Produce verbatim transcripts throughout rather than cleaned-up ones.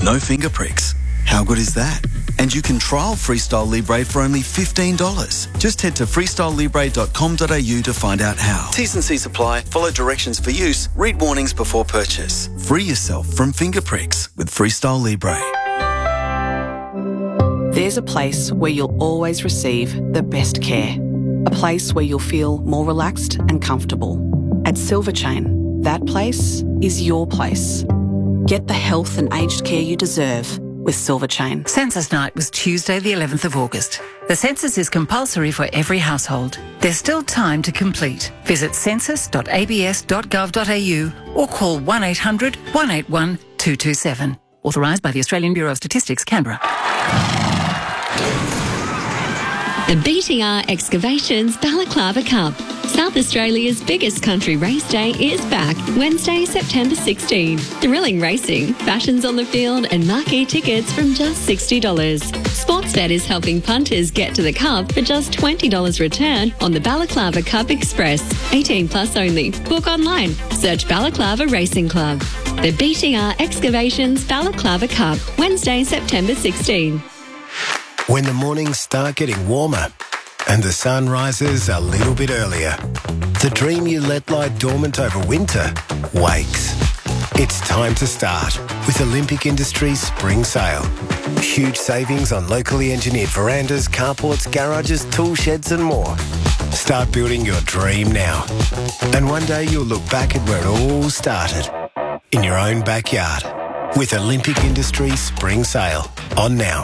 no finger pricks. How good is that? And you can trial Freestyle Libre for only fifteen dollars. Just head to freestyle libre dot com dot a u to find out how. T's and C's apply. Follow directions for use. Read warnings before purchase. Free yourself from finger pricks with Freestyle Libre. There's a place where you'll always receive the best care. A place where you'll feel more relaxed and comfortable. At Silver Chain, that place is your place. Get the health and aged care you deserve with Silver Chain. Census Night was Tuesday the eleventh of August. The census is compulsory for every household. There's still time to complete. Visit census dot a b s dot gov dot a u or call one eight hundred, one eight one, two two seven. Authorised by the Australian Bureau of Statistics, Canberra. The B T R Excavations Balaclava Cup. South Australia's biggest country race day is back Wednesday, September sixteenth. Thrilling racing, fashions on the field and marquee tickets from just sixty dollars. Sportsbet is helping punters get to the Cup for just twenty dollars return on the Balaclava Cup Express. eighteen plus only. Book online. Search Balaclava Racing Club. The B T R Excavations Balaclava Cup, Wednesday, September sixteenth. When the mornings start getting warmer and the sun rises a little bit earlier, the dream you let lie dormant over winter wakes. It's time to start with Olympic Industries Spring Sale. Huge savings on locally engineered verandas, carports, garages, tool sheds and more. Start building your dream now. And one day you'll look back at where it all started, in your own backyard, with Olympic Industries Spring Sale on now.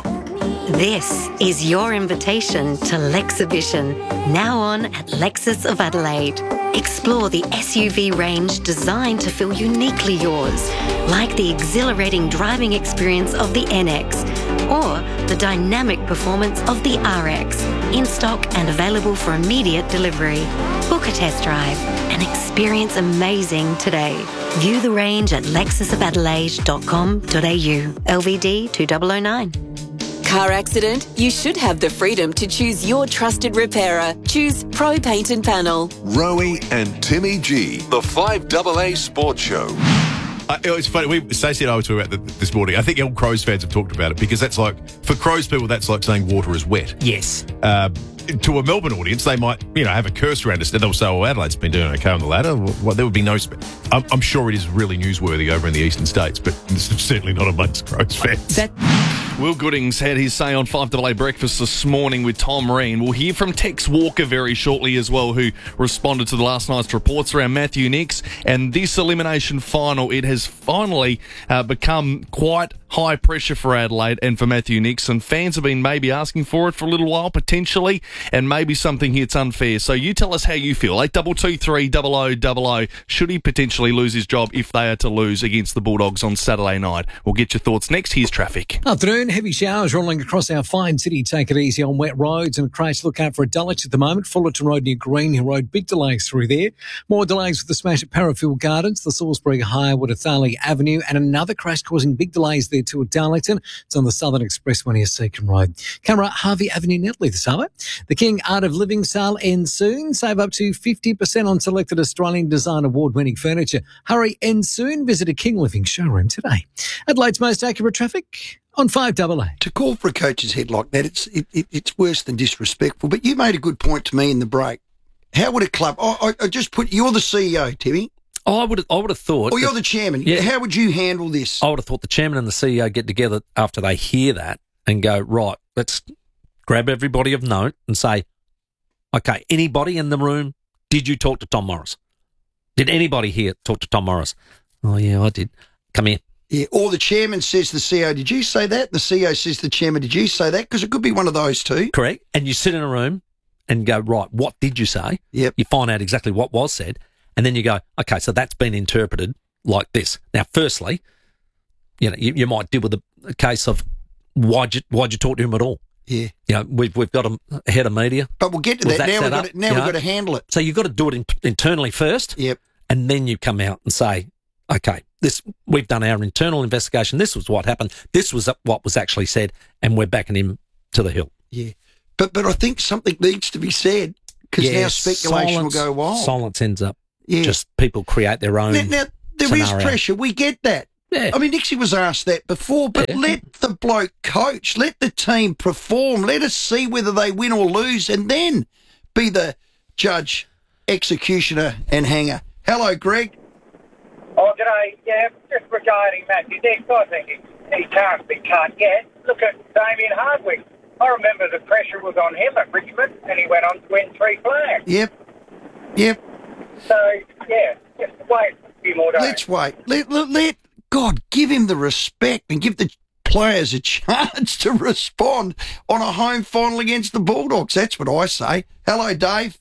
This is your invitation to Lexibition, now on at Lexus of Adelaide. Explore the S U V range designed to feel uniquely yours, like the exhilarating driving experience of the N X or the dynamic performance of the R X, in stock and available for immediate delivery. Book a test drive and experience amazing today. View the range at lexus of adelaide dot com dot a u. L V D two thousand nine. Car accident? You should have the freedom to choose your trusted repairer. Choose Pro Paint and Panel. Rowie and Timmy G, the five A A Sports Show. Uh, it's funny, we, Stacey and I were talking about that this morning. I think all Crows fans have talked about it because that's like, for Crows people, that's like saying water is wet. Yes. Uh, to a Melbourne audience, they might, you know, have a curse around us. They'll say, oh, Adelaide's been doing okay on the ladder. Well, there would be no... Sp- I'm, I'm sure it is really newsworthy over in the eastern states, but it's certainly not amongst Crows fans. That... Will Goodings had his say on five A A Breakfast this morning with Tom Reen. We'll hear from Tex Walker very shortly as well, who responded to the last night's reports around Matthew Nicks. And this elimination final, it has finally uh, become quite high pressure for Adelaide and for Matthew Nicks. And fans have been maybe asking for it for a little while, potentially, and maybe something hits unfair. So you tell us how you feel. eight two two three double oh double oh. Should he potentially lose his job if they are to lose against the Bulldogs on Saturday night? We'll get your thoughts next. Here's traffic. Afternoon. Heavy showers rolling across our fine city. Take it easy on wet roads and a crash. Look out for a Dulwich at the moment. Fullerton Road near Green Hill Road. Big delays through there. More delays with the smash at Parafield Gardens, the Salisbury Highwood at Tharley Avenue, and another crash causing big delays there too at Darlington. It's on the Southern Expressway near Seacombe Road. Camera Harvey Avenue, Netley this hour. The King Art of Living sale ends soon. Save up to fifty percent on selected Australian Design Award-winning furniture. Hurry, ends soon. Visit a King Living showroom today. Adelaide's most accurate traffic on five A A. To call for a coach's head like that, it's it, it, it's worse than disrespectful. But you made a good point to me in the break. How would a club... I, I just put... You're the C E O, Timmy. Oh, I would have, I would have thought... Or you're the chairman. Yeah. How would you handle this? I would have thought the chairman and the C E O get together after they hear that and go, right, let's grab everybody of note and say, okay, anybody in the room, did you talk to Tom Morris? Did anybody here talk to Tom Morris? Oh, yeah, I did. Come here. Yeah, or the chairman says to the C E O, did you say that? The C E O says to the chairman, did you say that? Because it could be one of those two. Correct. And you sit in a room and go, right, what did you say? Yep. You find out exactly what was said. And then you go, okay, so that's been interpreted like this. Now, firstly, you know, you, you might deal with a, a case of why'd you, why'd you talk to him at all? Yeah. You know, we've, we've got a head of media. But we'll get to that. that Now, we've got, up, to, now we've got to handle it. So you've got to do it in, internally first. Yep. And then you come out and say, okay, this we've done our internal investigation. This was what happened. This was what was actually said, and we're backing him to the hill. Yeah. But but I think something needs to be said because yeah, now speculation silence, will go wild. Silence ends up. Yeah. Just people create their own Now, now there scenario. is pressure. We get that. Yeah. I mean, Nixie was asked that before, but Yeah. let the bloke coach, let the team perform, let us see whether they win or lose, and then be the judge, executioner, and hanger. Hello, Greg. Oh, g'day. Yeah, just regarding Matthew Nix, I think he, he can't be cut yet. Look at Damien Hardwick. I remember the pressure was on him at Richmond, and he went on to win three flags. Yep. Yep. So, yeah, just wait a few more days. Let's wait. Let, let, let God give him the respect and give the players a chance to respond on a home final against the Bulldogs. That's what I say. Hello, Dave.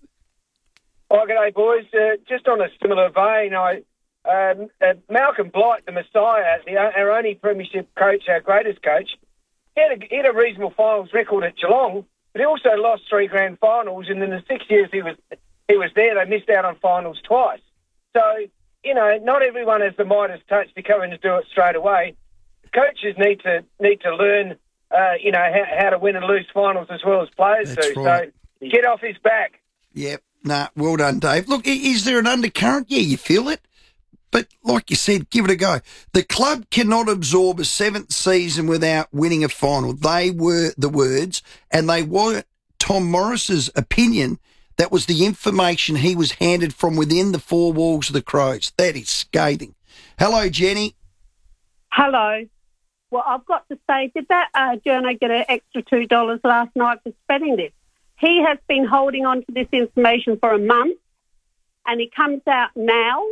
Oh, g'day, boys. Uh, just on a similar vein, I um, uh, Malcolm Blight, the Messiah, the, our only premiership coach, our greatest coach, he had, a, he had a reasonable finals record at Geelong, but he also lost three grand finals, and in the six years he was he was there, they missed out on finals twice. So, you know, not everyone has the Midas touch to come in and do it straight away. Coaches need to need to learn, uh, you know, how, how to win and lose finals as well as players That's do. right. So get off his back. Yep. Nah, well done, Dave. Look, i- is there an undercurrent? Yeah, you feel it. But like you said, give it a go. The club cannot absorb a seventh season without winning a final. They were the words, and they weren't Tom Morris's opinion. That was the information he was handed from within the four walls of the Crows. That is scathing. Hello, Jenny. Hello. Well, I've got to say, did that uh, journo get an extra two dollars last night for spreading this? He has been holding on to this information for a month, and it comes out now.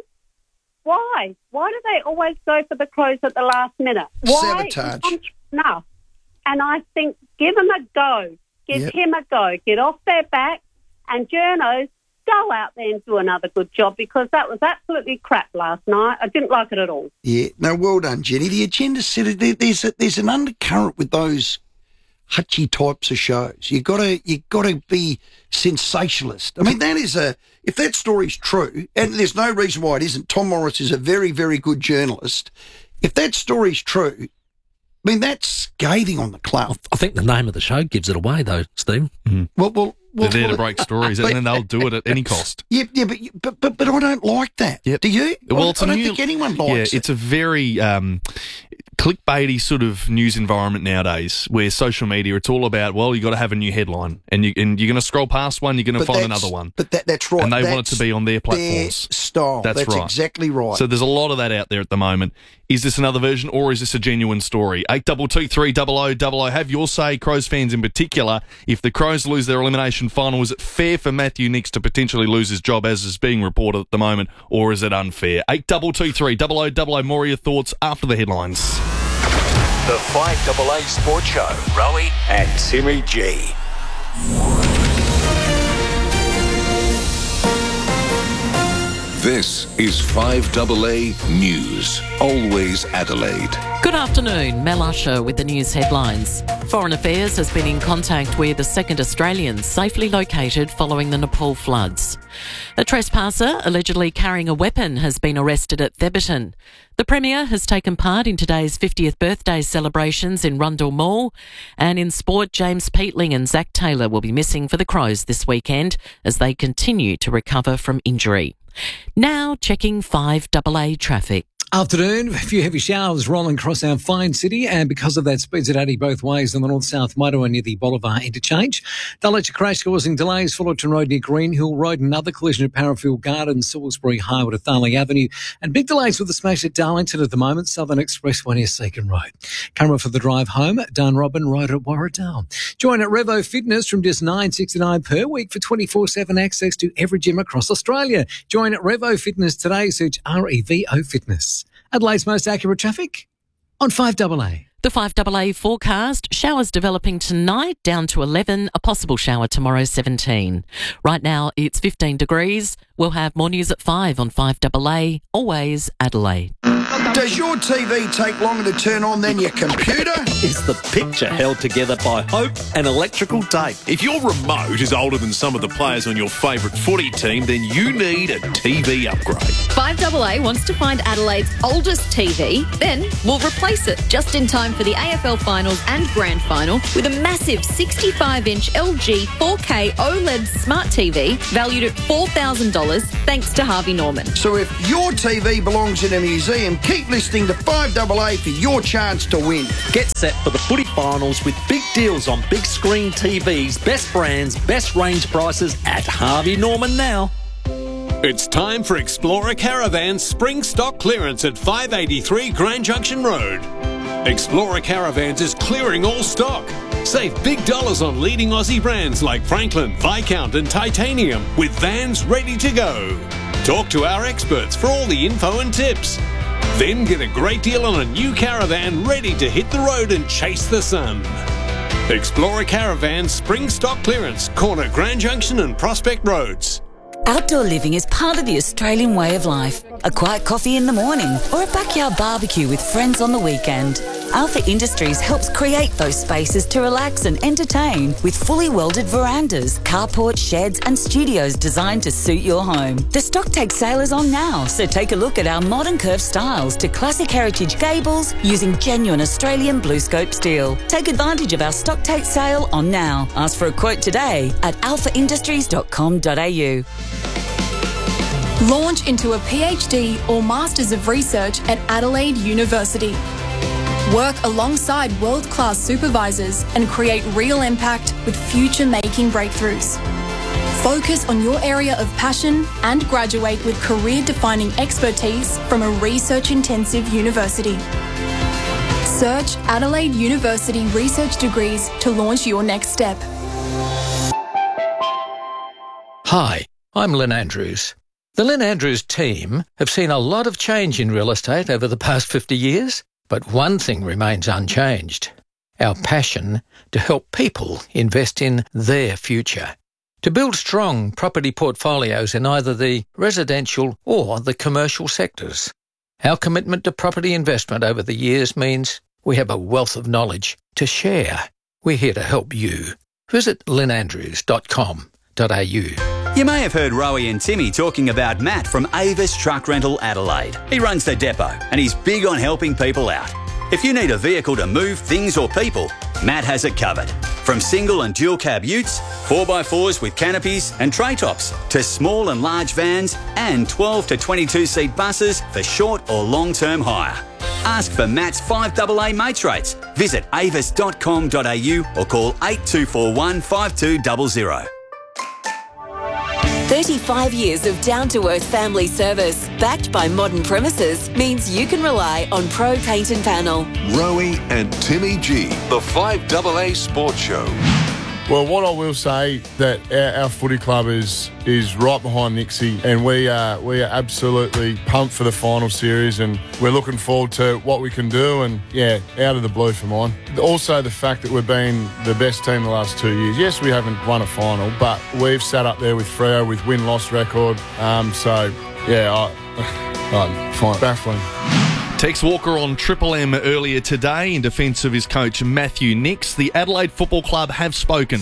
Why? Why do they always go for the Crows at the last minute? Why? Sabotage. Enough. And I think give him a go. Give Yep. him a go. Get off their back, and journos, go out there and do another good job, because that was absolutely crap last night. I didn't like it at all. Yeah, no, well done, Jenny. The agenda said it. there- There's a, there's an undercurrent with those hutchy types of shows. You gotta you gotta be sensationalist. I mean, that is a if that story's true, and there's no reason why it isn't. Tom Morris is a very very good journalist. If that story's true, I mean that's scathing on the club. I think the name of the show gives it away, though, Steve. Mm. Well, well, They're well, there to well, break stories, and then they'll do it at any cost. Yeah, yeah, but but but, but I don't like that. Yep. Do you? Well, I, it's I a don't new, think anyone likes yeah, it. it's a very um, clickbaity sort of news environment nowadays, where social media, it's all about, well, you got to have a new headline, and you and you're going to scroll past one, you're going to But find that's- another one, But that, that's right. and they want it That's to be on their their platforms. style. That's, That's right. exactly right. So there's a lot of that out there at the moment. Is this another version, or is this a genuine story? Eight double two three double o double o. Have your say, Crows fans in particular. If the Crows lose their elimination final, is it fair for Matthew Nix to potentially lose his job, as is being reported at the moment, or is it unfair? Eight double two three double o double o. More of your thoughts after the headlines. The five double A Sports Show. Rowie and Timmy G. This is five double A News. Always Adelaide. Good afternoon, Mel Usher with the news headlines. Foreign Affairs has been in contact with a second Australian safely located following the Nepal floods. A trespasser allegedly carrying a weapon has been arrested at Theberton. The Premier has taken part in today's fiftieth birthday celebrations in Rundle Mall, and in sport, James Peatling and Zach Taylor will be missing for the Crows this weekend as they continue to recover from injury. Now checking five double A traffic. Afternoon, a few heavy showers rolling across our fine city, and because of that, speeds at eighty both ways on the north-south motorway near the Bolivar interchange. Dulwich crash causing delays, Fullerton Road near Greenhill Road, another collision at Parafield Gardens, Salisbury Highway to Tharley Avenue, and big delays with the smash at Darlington at the moment, Southern Expressway near Seacon Road. Camera for the drive home, Dunrobin Road at Warradale. Join at Revo Fitness from just nine dollars sixty-nine per week for twenty-four seven access to every gym across Australia. Join at Revo Fitness today, search R E V O Fitness. Adelaide's most accurate traffic on five double A. The five double A forecast, showers developing tonight down to eleven, a possible shower tomorrow seventeen. Right now it's fifteen degrees. We'll have more news at five on five double A, always Adelaide. Does your T V take longer to turn on than your computer? Is the picture held together by hope and electrical tape? If your remote is older than some of the players on your favourite footy team, then you need a T V upgrade. five double A wants to find Adelaide's oldest T V, then we'll replace it just in time time for the A F L Finals and Grand Final with a massive sixty-five inch L G four K OLED smart T V valued at four thousand dollars thanks to Harvey Norman. So if your T V belongs in a museum, keep listening to five A A for your chance to win. Get set for the footy finals with big deals on big screen T Vs, best brands, best range prices at Harvey Norman now. It's time for Explorer Caravan's spring stock clearance at five eighty-three Grand Junction Road. Explorer Caravans is clearing all stock. Save big dollars on leading Aussie brands like Franklin, Viscount and Titanium with vans ready to go. Talk to our experts for all the info and tips. Then get a great deal on a new caravan ready to hit the road and chase the sun. Explorer Caravan spring stock clearance, corner Grand Junction and Prospect Roads. Outdoor living is part of the Australian way of life. A quiet coffee in the morning or a backyard barbecue with friends on the weekend. Alpha Industries helps create those spaces to relax and entertain with fully welded verandas, carports, sheds and studios designed to suit your home. The Stocktake sale is on now, so take a look at our modern curved styles to classic heritage gables using genuine Australian BlueScope steel. Take advantage of our Stocktake sale on now. Ask for a quote today at alpha industries dot com dot a u. Launch into a PhD or Masters of Research at Adelaide University. Work alongside world-class supervisors and create real impact with future-making breakthroughs. Focus on your area of passion and graduate with career-defining expertise from a research-intensive university. Search Adelaide University Research Degrees to launch your next step. Hi, I'm Lynn Andrews. The Lynn Andrews team have seen a lot of change in real estate over the past fifty years, but one thing remains unchanged: our passion to help people invest in their future, to build strong property portfolios in either the residential or the commercial sectors. Our commitment to property investment over the years means we have a wealth of knowledge to share. We're here to help you. Visit lynn andrews dot com dot a u. You may have heard Rowie and Timmy talking about Matt from Avis Truck Rental Adelaide. He runs the depot and he's big on helping people out. If you need a vehicle to move things or people, Matt has it covered. From single and dual cab utes, four by fours with canopies and tray tops, to small and large vans and twelve to twenty-two seat buses for short or long-term hire. Ask for Matt's five A A mates rates. Visit avis dot com dot a u or call eight two four one, five two zero zero. thirty-five years of down-to-earth family service, backed by modern premises, means you can rely on Pro Paint and Panel. Rowie and Timmy G, the five A A Sports Show. Well, what I will say that our, our footy club is is right behind Nixie, and we are we are absolutely pumped for the final series, and we're looking forward to what we can do. And yeah, out of the blue for mine. Also, the fact that we've been the best team the last two years. Yes, we haven't won a final, but we've sat up there with Freo with win-loss record. Um, so yeah, I, I find it baffling. Tex Walker on Triple M earlier today in defence of his coach Matthew Nicks. The Adelaide Football Club have spoken.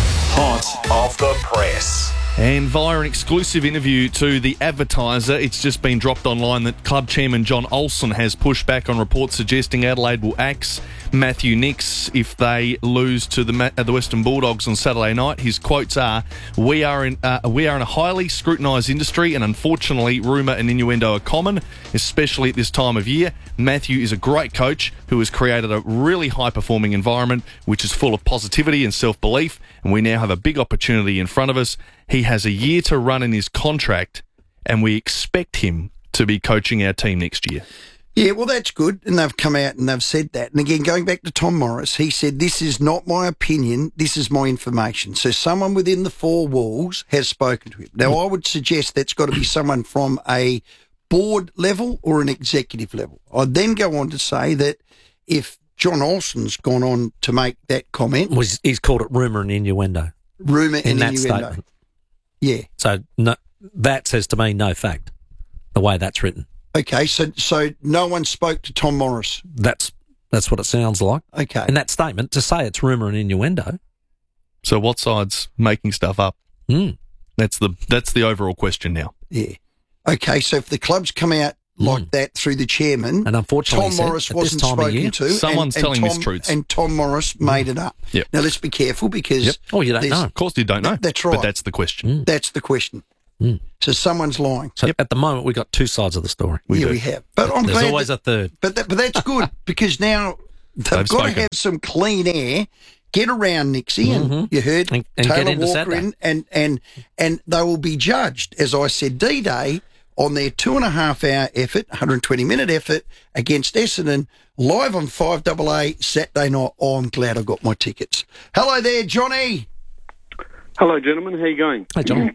Hot off the press. And via an exclusive interview to The Advertiser, it's just been dropped online that club chairman John Olsen has pushed back on reports suggesting Adelaide will axe Matthew Nicks if they lose to the uh, the Western Bulldogs on Saturday night. His quotes are, "We are in uh, we are in a highly scrutinised industry, and unfortunately, rumour and innuendo are common, especially at this time of year. Matthew is a great coach who has created a really high-performing environment which is full of positivity and self-belief, and we now have a big opportunity in front of us. He has a year to run in his contract, and we expect him to be coaching our team next year." Yeah, well, that's good. And they've come out and they've said that. And again, going back to Tom Morris, he said, this is not my opinion, this is my information. So someone within the four walls has spoken to him. Now, I would suggest that's got to be someone from a board level or an executive level. I'd then go on to say that if John Olsen's gone on to make that comment... Well, he's called it rumour and innuendo. Rumour and that innuendo. Statement. Yeah. So no, that says to me no fact, the way that's written. Okay, so so no one spoke to Tom Morris. That's that's what it sounds like. Okay. In that statement, to say it's rumour and innuendo. So what side's making stuff up? Mm. That's the that's the overall question now. Yeah. Okay, so if the club's come out like Mm. that through the chairman. And unfortunately, Tom Seth, Morris at this wasn't time of spoken year, to. someone's and, and telling Tom, mistruths. And Tom Morris made it up. Yep. Now, let's be careful because... Yep. Oh, you don't there's- know. Of course you don't know. That's right. But that's the question. That's the question. Mm. So someone's lying. So at the moment, we've got two sides of the story. yeah, we have. But I'm There's glad always that- a third. But that, but that's good because now they've, They've got spoken. to have some clean air. Get around Nixie, and Mhm. you heard And- and Taylor get into Walker Saturday. in, and and and they will be judged, as I said, D-Day on their two and a half hour effort, one hundred twenty minute effort against Essendon, live on five A A Saturday night. Oh, I'm glad I got my tickets. Hello there, Johnny. Hello, gentlemen. How you going? Hi, John.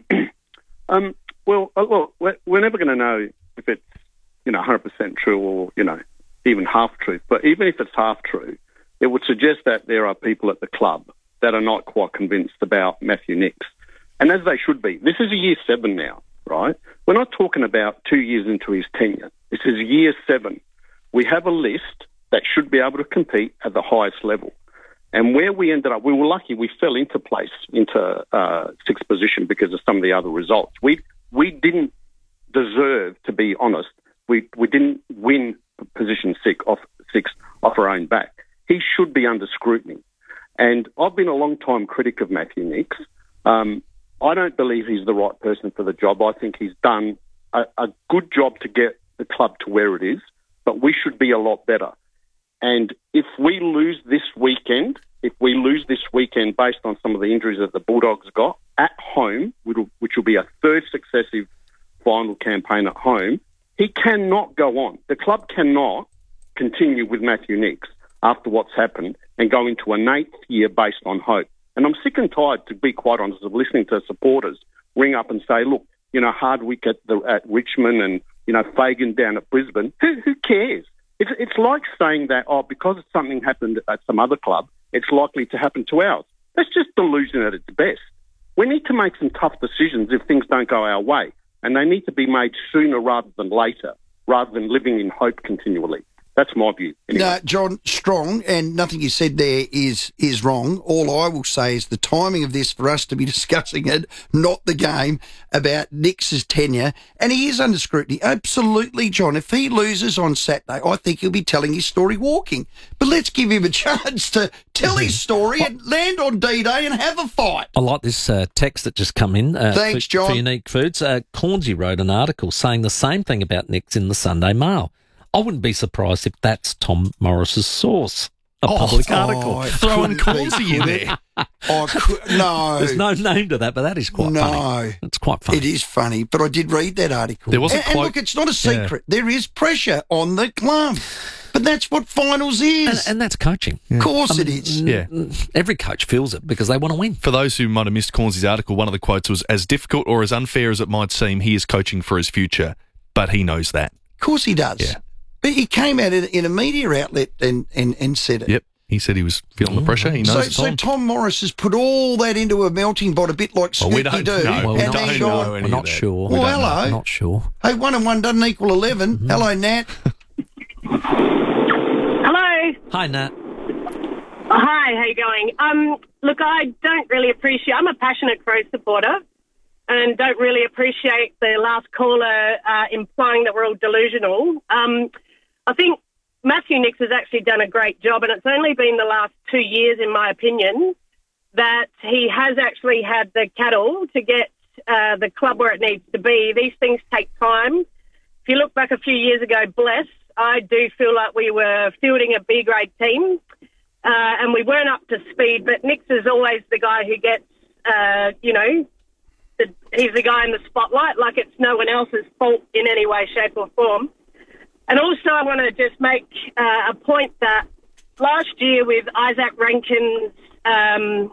um, well, uh, well, we're, we're never going to know if it's, you know, one hundred percent true or, you know, even half truth. But even if it's half true, it would suggest that there are people at the club that are not quite convinced about Matthew Nicks. And as they should be. This is year seven now, right? We're not talking about two years into his tenure. This is year seven. We have a list that should be able to compete at the highest level. And where we ended up, we were lucky we fell into place, into uh, sixth position because of some of the other results. We we didn't deserve, to be honest, we, we didn't win position six off, six off our own back. He should be under scrutiny. And I've been a long-time critic of Matthew Nicks. Um, I don't believe he's the right person for the job. I think he's done a, a good job to get the club to where it is, but we should be a lot better. And if we lose this weekend, if we lose this weekend based on some of the injuries that the Bulldogs got at home, which will, which will be a third successive final campaign at home, he cannot go on. The club cannot continue with Matthew Nicks after what's happened and go into an eighth year based on hope. And I'm sick and tired, to be quite honest, of listening to supporters ring up and say, look, you know, Hardwick at, the, at Richmond and, you know, Fagan down at Brisbane. Who, who cares? It's, it's like saying that, oh, because something happened at some other club, it's likely to happen to ours. That's just delusion at its best. We need to make some tough decisions if things don't go our way, and they need to be made sooner rather than later, rather than living in hope continually. That's my view. Anyway. No, John, strong, and nothing you said there is is wrong. All I will say is the timing of this for us to be discussing it, not the game, about Nicks's tenure, and he is under scrutiny. Absolutely, John. If he loses on Saturday, I think he'll be telling his story walking. But let's give him a chance to tell his story and land on D-Day and have a fight. I like this uh, text that just come in. Uh, Thanks, for, John. For Unique Foods. Uh, Cornsey wrote an article saying the same thing about Nicks in the Sunday Mail. I wouldn't be surprised if that's Tom Morris's source. A Oh, public oh, article. it Throwing couldn't be, Cornsey in could there. it? Oh, could, no. There's no name to that, but that is quite no. funny. It's quite funny. It is funny, but I did read that article. There was a and, and quote- look, it's not a Yeah. secret. There is pressure on the club. But that's what finals is. And, and that's coaching. Of course I it mean, is. Yeah. Every coach feels it because they want to win. For those who might have missed Cornsey's article, one of the quotes was, as difficult or as unfair as it might seem, he is coaching for his future, but he knows that. Of course he does. Yeah. But he came out in, in a media outlet and, and, and said it. Yep. He said he was feeling the pressure. He knows So, it's so on. Tom Morris has put all that into a melting pot, a bit like Well, we Snooky don't do. know. Well, and we don't then know gone, any We're not sure. Well, hello. We're not sure. Hey, one and one doesn't equal eleven. Mm-hmm. Hello, Nat. Hello. Hi, Nat. Hi, how you going? Um, look, I don't really appreciate... I'm a passionate Crows supporter and don't really appreciate the last caller uh, implying that we're all delusional. Um, I think Matthew Nicks has actually done a great job, and it's only been the last two years, in my opinion, that he has actually had the cattle to get uh, the club where it needs to be. These things take time. If you look back a few years ago, bless, I do feel like we were fielding a B-grade team, uh, and we weren't up to speed, but Nicks is always the guy who gets, uh, you know, the, he's the guy in the spotlight, like it's no one else's fault in any way, shape or form. And also I want to just make uh, a point that last year with Isaac Rankin's um,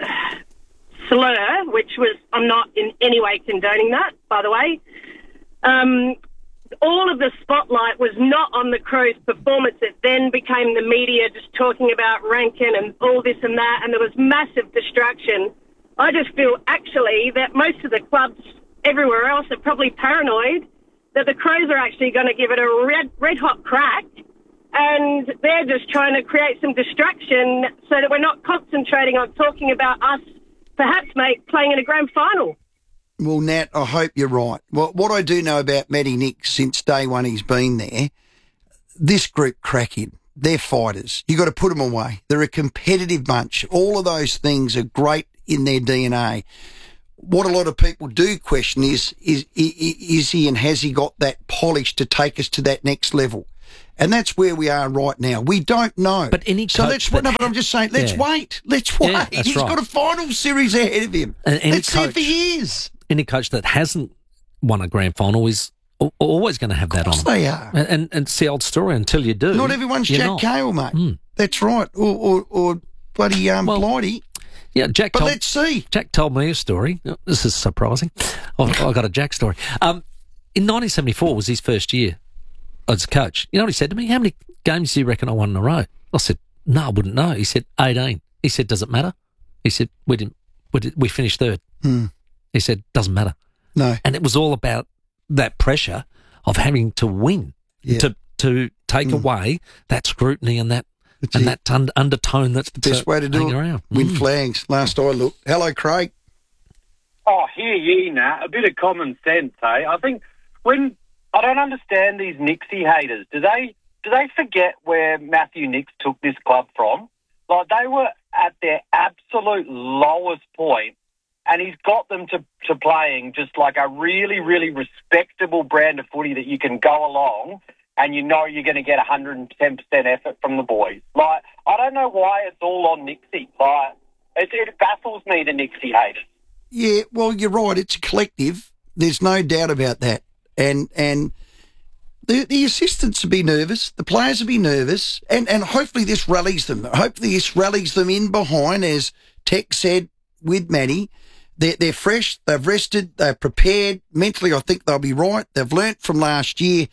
slur, which was, I'm not in any way condoning that, by the way, um, all of the spotlight was not on the Crows' performance. It then became the media just talking about Rankin and all this and that, and there was massive distraction. I just feel actually that most of the clubs everywhere else are probably paranoid that the Crows are actually going to give it a red, red hot crack, and they're just trying to create some distraction so that we're not concentrating on talking about us, perhaps, mate, playing in a grand final. Well, Nat, I hope you're right. Well, what I do know about Matty Nicks since day one he's been there, this group crack in. They're fighters. You got to put them away. They're a competitive bunch. All of those things are great in their D N A. What a lot of people do question is, is, is he and has he got that polish to take us to that next level? And that's where we are right now. We don't know. But any so coach let's, that no, but I'm just saying, let's yeah. wait. Let's wait. Yeah, that's He's right. got a final series ahead of him. And any let's coach, see if he is. Any coach that hasn't won a grand final is al- always going to have that on. Of course they are. And, and, and it's the old story. Until you do, Not everyone's you're Jack not. Cale, mate. Mm. That's right. Or, or, or bloody um, Blighty. Yeah, Jack. But told, let's see. Jack told me a story. This is surprising. I've, I've got a Jack story. Um, in nineteen seventy-four was his first year as a coach. You know what he said to me? How many games do you reckon I won in a row? I said, no, I wouldn't know. He said, eighteen. He said, does it matter? He said, we didn't. We, did, we finished third. Hmm. He said, doesn't matter. No. And it was all about that pressure of having to win, Yeah. to to take Mm. away that scrutiny and that That's and it. that un- undertone that's The best way to do hanging it. around. Win Mm. flags. Last I looked. Hello, Craig. Oh, hear ye, Nat. A bit of common sense, hey? I think when... I don't understand these Nixie haters. Do they do they forget where Matthew Nicks took this club from? Like, they were at their absolute lowest point, and he's got them to, to playing just like a really, really respectable brand of footy that you can go along and you know you're going to get one hundred ten percent effort from the boys. Like, I don't know why it's all on Nixie. Like, it, it baffles me, the Nixie haters. Yeah, well, you're right. It's a collective. There's no doubt about that. And and the the assistants will be nervous. The players will be nervous. And, and hopefully this rallies them. Hopefully this rallies them in behind, as Tech said with Matty. They're, they're fresh. They've rested. They're prepared. Mentally, I think they'll be right. They've learnt from last year.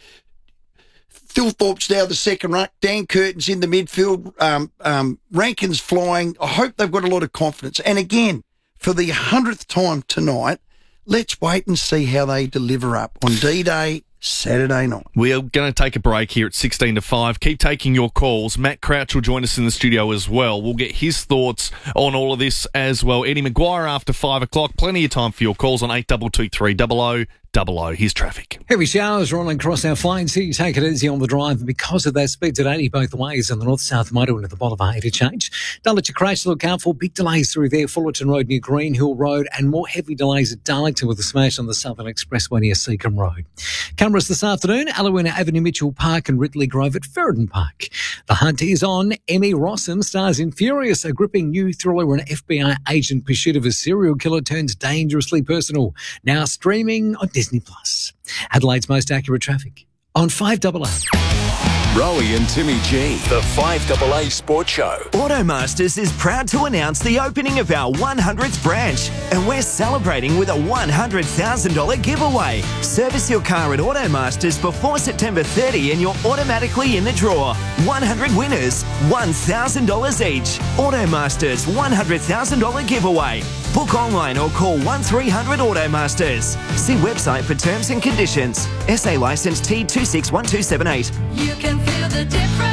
Phil Thorpe's now the second ruck. Dan Curtin's in the midfield. Um, um, Rankin's flying. I hope they've got a lot of confidence. And again, for the hundredth time tonight, let's wait and see how they deliver up on D-Day Saturday night. We are going to take a break here at sixteen to five. Keep taking your calls. Matt Crouch will join us in the studio as well. We'll get his thoughts on all of this as well. Eddie Maguire after five o'clock. Plenty of time for your calls on eight two two three double oh double oh. Here's traffic. Heavy showers rolling across our fine city. Take it easy on the drive. And because of that, speeds at eighty both ways on the north-south motorway into the Bolivar interchange. Dulwich to Crash, look out for big delays through there. Fullerton Road near Green Hill Road, and more heavy delays at Darlington with a smash on the Southern Expressway near Seacombe Road. Cameras this afternoon, Alawina Avenue, Mitchell Park and Ridley Grove at Ferryden Park. The hunt is on. Emmy Rossum stars in Furious, a gripping new thriller where an F B I agent pursuit of a serial killer turns dangerously personal. Now streaming on Disney Plus. Adelaide's most accurate traffic on five double A. Rowie and Timmy G, the five double A Sports Show. Automasters is proud to announce the opening of our one hundredth branch, and we're celebrating with a one hundred thousand dollars giveaway. Service your car at Automasters before September thirtieth and you're automatically in the draw. one hundred winners, one thousand dollars each. Automasters one hundred thousand dollars giveaway. Book online or call one three hundred Automasters. See website for terms and conditions. S A licence T two six one two seven eight. You can feel the difference.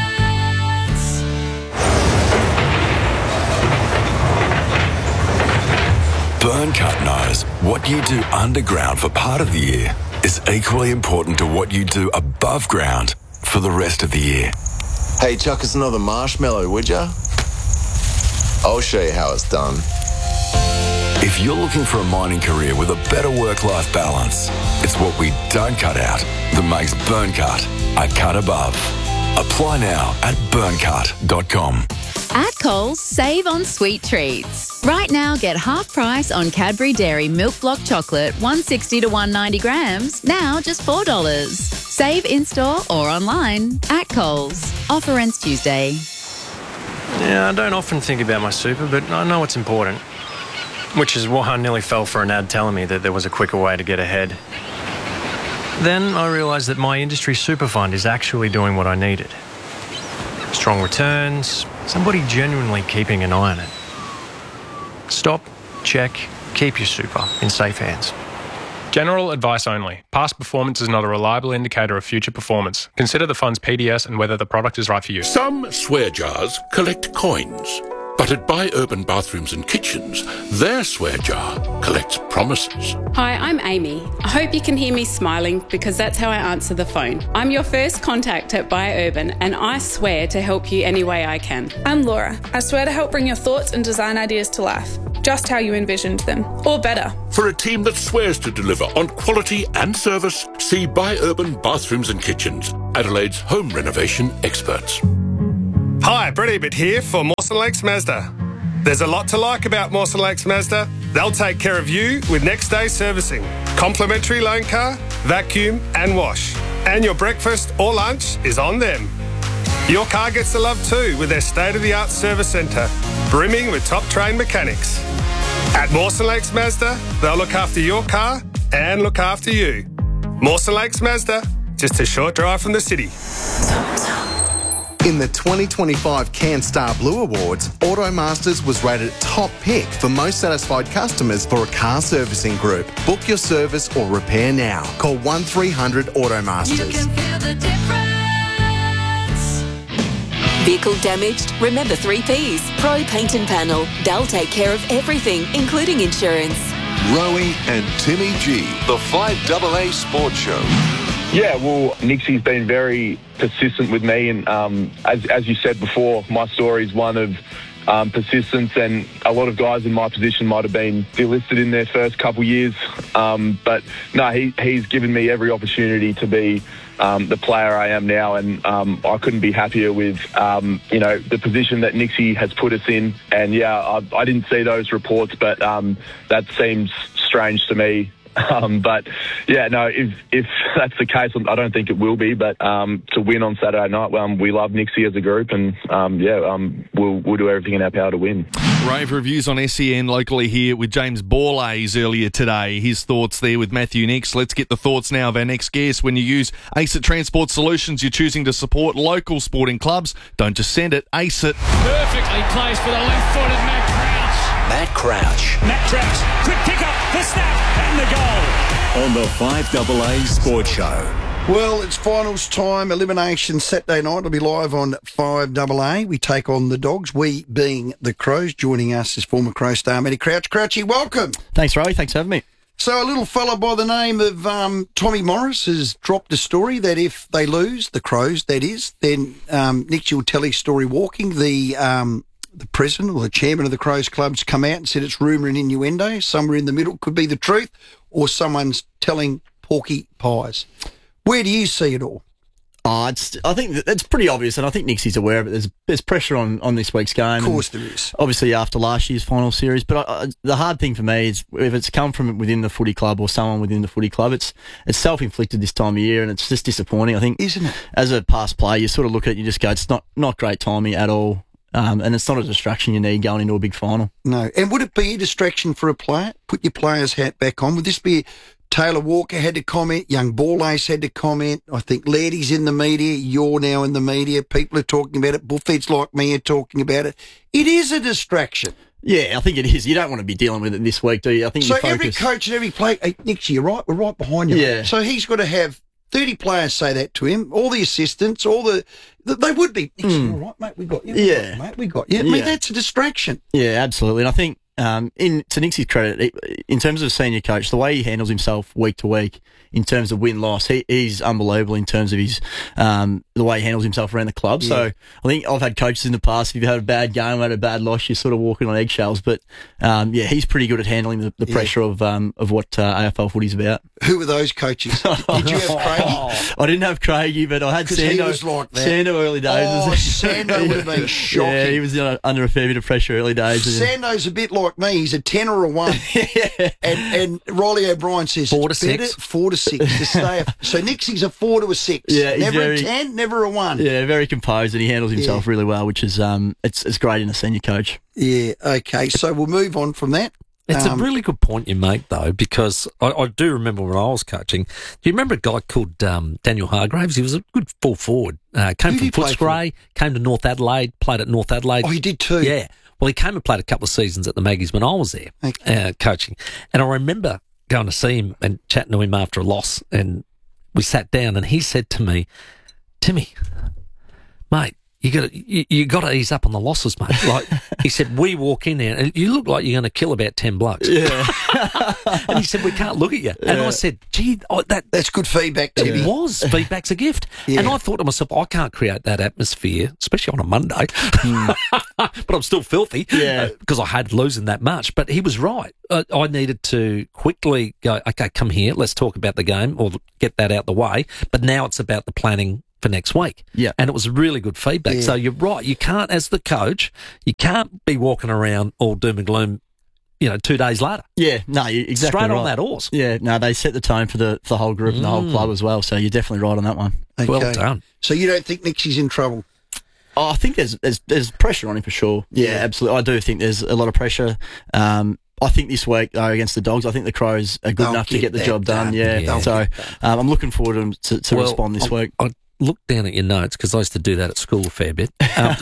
Burncut knows what you do underground for part of the year is equally important to what you do above ground for the rest of the year. Hey, chuck us another marshmallow, would ya? I'll show you how it's done. If you're looking for a mining career with a better work-life balance, it's what we don't cut out that makes Burncut a cut above. Apply now at burncut dot com. At Coles, save on sweet treats. Right now, get half price on Cadbury Dairy Milk Block Chocolate, one sixty to one ninety grams, now just four dollars. Save in-store or online at Coles. Offer ends Tuesday. Yeah, I don't often think about my super, but I know it's important. Which is why I nearly fell for an ad telling me that there was a quicker way to get ahead. Then I realised that my industry super fund is actually doing what I needed. Strong returns, somebody genuinely keeping an eye on it. Stop, check, keep your super in safe hands. General advice only. Past performance is not a reliable indicator of future performance. Consider the fund's P D S and whether the product is right for you. Some swear jars collect coins, but But at Buy Urban Bathrooms and Kitchens, their swear jar collects promises. Hi, I'm Amy. I hope you can hear me smiling because that's how I answer the phone. I'm your first contact at Buy Urban and I swear to help you any way I can. I'm Laura. I swear to help bring your thoughts and design ideas to life, just how you envisioned them, or better. For a team that swears to deliver on quality and service, see Buy Urban Bathrooms and Kitchens, Adelaide's home renovation experts. Hi, Brett Ebert here for Mawson Lakes Mazda. There's a lot to like about Mawson Lakes Mazda. They'll take care of you with next day servicing, complimentary loan car, vacuum and wash. And your breakfast or lunch is on them. Your car gets the love too with their state-of-the-art service centre, brimming with top-trained mechanics. At Mawson Lakes Mazda, they'll look after your car and look after you. Mawson Lakes Mazda, just a short drive from the city. In the twenty twenty-five CanStar Blue Awards, Automasters was rated top pick for most satisfied customers for a car servicing group. Book your service or repair now. Call one three hundred Automasters. You can feel the difference. Vehicle damaged? Remember three Ps. Pro Paint and Panel. They'll take care of everything, including insurance. Rowie and Timmy G, the five A A Sports Show. Yeah, well, Nixie's been very persistent with me, and um, as, as you said before, my story is one of um, persistence, and a lot of guys in my position might have been delisted in their first couple years, um, but no, he, he's given me every opportunity to be um, the player I am now, and um, I couldn't be happier with, um, you know, the position that Nixie has put us in, and yeah, I, I didn't see those reports, but um, that seems strange to me. Um, but yeah, no, if if that's the case, I don't think it will be. But um, to win on Saturday night, um, we love Nixie as a group, and um, yeah, um, we'll we'll do everything in our power to win. Rave reviews on S E N locally here with James Borlays earlier today. His thoughts there with Matthew Nix. Let's get the thoughts now of our next guest. When you use ACE It Transport Solutions, you're choosing to support local sporting clubs. Don't just send it, ACE It. Perfectly placed for the left-footed Matt Crouch. Matt Crouch. Matt Crouch, quick pick up, the snap, and the goal. On the five A A Sports Show. Well, it's finals time. Elimination Saturday night. It'll be live on five A A. We take on the Dogs, we being the Crows. Joining us is former Crow star Matty Crouch. Crouchy, welcome. Thanks, Rowie. Thanks for having me. So a little fella by the name of um, Tommy Morris has dropped a story that if they lose, the Crows, that is, then um, Nixie will tell his story walking. The... Um, The president or the chairman of the Crows Club's come out and said it's rumour and innuendo. Somewhere in the middle could be the truth, or someone's telling porky pies. Where do you see it all? Oh, it's, I think that it's pretty obvious, and I think Nixie's aware of it. There's there's pressure on, on this week's game. Of course there is. Obviously after last year's final series. But I, I, the hard thing for me is if it's come from within the footy club or someone within the footy club, it's it's self-inflicted this time of year, and it's just disappointing. I think, isn't it? As a past player, you sort of look at it and you just go, it's not, not great timing at all. Um, and it's not a distraction you need going into a big final. No. And would it be a distraction for a player? Put your player's hat back on. Would this be... Taylor Walker had to comment. Young Borlays had to comment. I think Laddie's in the media. You're now in the media. People are talking about it. Bullfeds like me are talking about it. It is a distraction. Yeah, I think it is. You don't want to be dealing with it this week, do you? I think so. you focus... Every coach and every player... Hey, Nixie, you're right. We're right behind you. Yeah. Mate. So he's got to have... thirty players say that to him, all the assistants, all the... They would be. Mm. All right, mate, we got you. Yeah. Right, mate, we got you. I mean, yeah. that's a distraction. Yeah, absolutely. And I think, um, in to Nixie's credit, in terms of senior coach, the way he handles himself week to week, in terms of win-loss, he, he's unbelievable in terms of his um, the way he handles himself around the club. Yeah. So I think I've had coaches in the past, if you've had a bad game, had a bad loss, you're sort of walking on eggshells. But, um, yeah, he's pretty good at handling the, the pressure yeah. of um, of what uh, A F L footy's about. Who were those coaches? Did you have Craigie? I didn't have Craigie, but I had Sando. He was like that. Sando early days. Oh, Sando would have been shocking. Yeah, he was uh, under a fair bit of pressure early days. Sando's a bit like me. He's a ten or a one. yeah. And, and Riley O'Brien says four to it's six. Better, four to six to stay. A, so Nixie's a four to a six. Yeah, never very, a ten, never a one. Yeah, very composed, and he handles himself yeah. really well, which is um, it's it's great in a senior coach. Yeah. Okay. So we'll move on from that. It's um, a really good point you make, though, because I, I do remember when I was coaching. Do you remember a guy called um, Daniel Hargraves? He was a good full forward. Uh, came from Footscray, came to North Adelaide, played at North Adelaide. Oh, he did too? Yeah. Well, he came and played a couple of seasons at the Maggies when I was there okay. uh, coaching. And I remember going to see him and chatting to him after a loss, and we sat down, and he said to me, Timmy, mate, you got you, you got to ease up on the losses, mate. Like He said, we walk in there and you look like you're going to kill about ten blokes. Yeah. And he said, we can't look at you. And Yeah. I said, gee, oh, that, That's good feedback, Timmy. it was. Feedback's a gift. Yeah. And I thought to myself, I can't create that atmosphere, especially on a Monday. But I'm still filthy Yeah. because I had losing that much. But he was right. I, I needed to quickly go, okay, come here, let's talk about the game or get that out the way. But now it's about the planning for next week. Yeah. And it was really good feedback. Yeah. So you're right. You can't, as the coach, you can't be walking around all doom and gloom, you know, two days later. Yeah, no, you're exactly Straight right. on that horse. Yeah, no, they set the tone for the for the whole group and the whole Mm. club as well. So you're definitely right on that one. Okay. Well done. So you don't think Nixie's in trouble? Oh, I think there's, there's there's pressure on him for sure. Yeah, Yeah. absolutely. I do think there's a lot of pressure. Um, I think this week though against the Dogs, I think the Crows are good They'll enough to get get the that job done. done. Yeah, Yeah. so um, I'm looking forward to them to, to Well, respond this I- week. I looked down at your notes because I used to do that at school a fair bit. Um,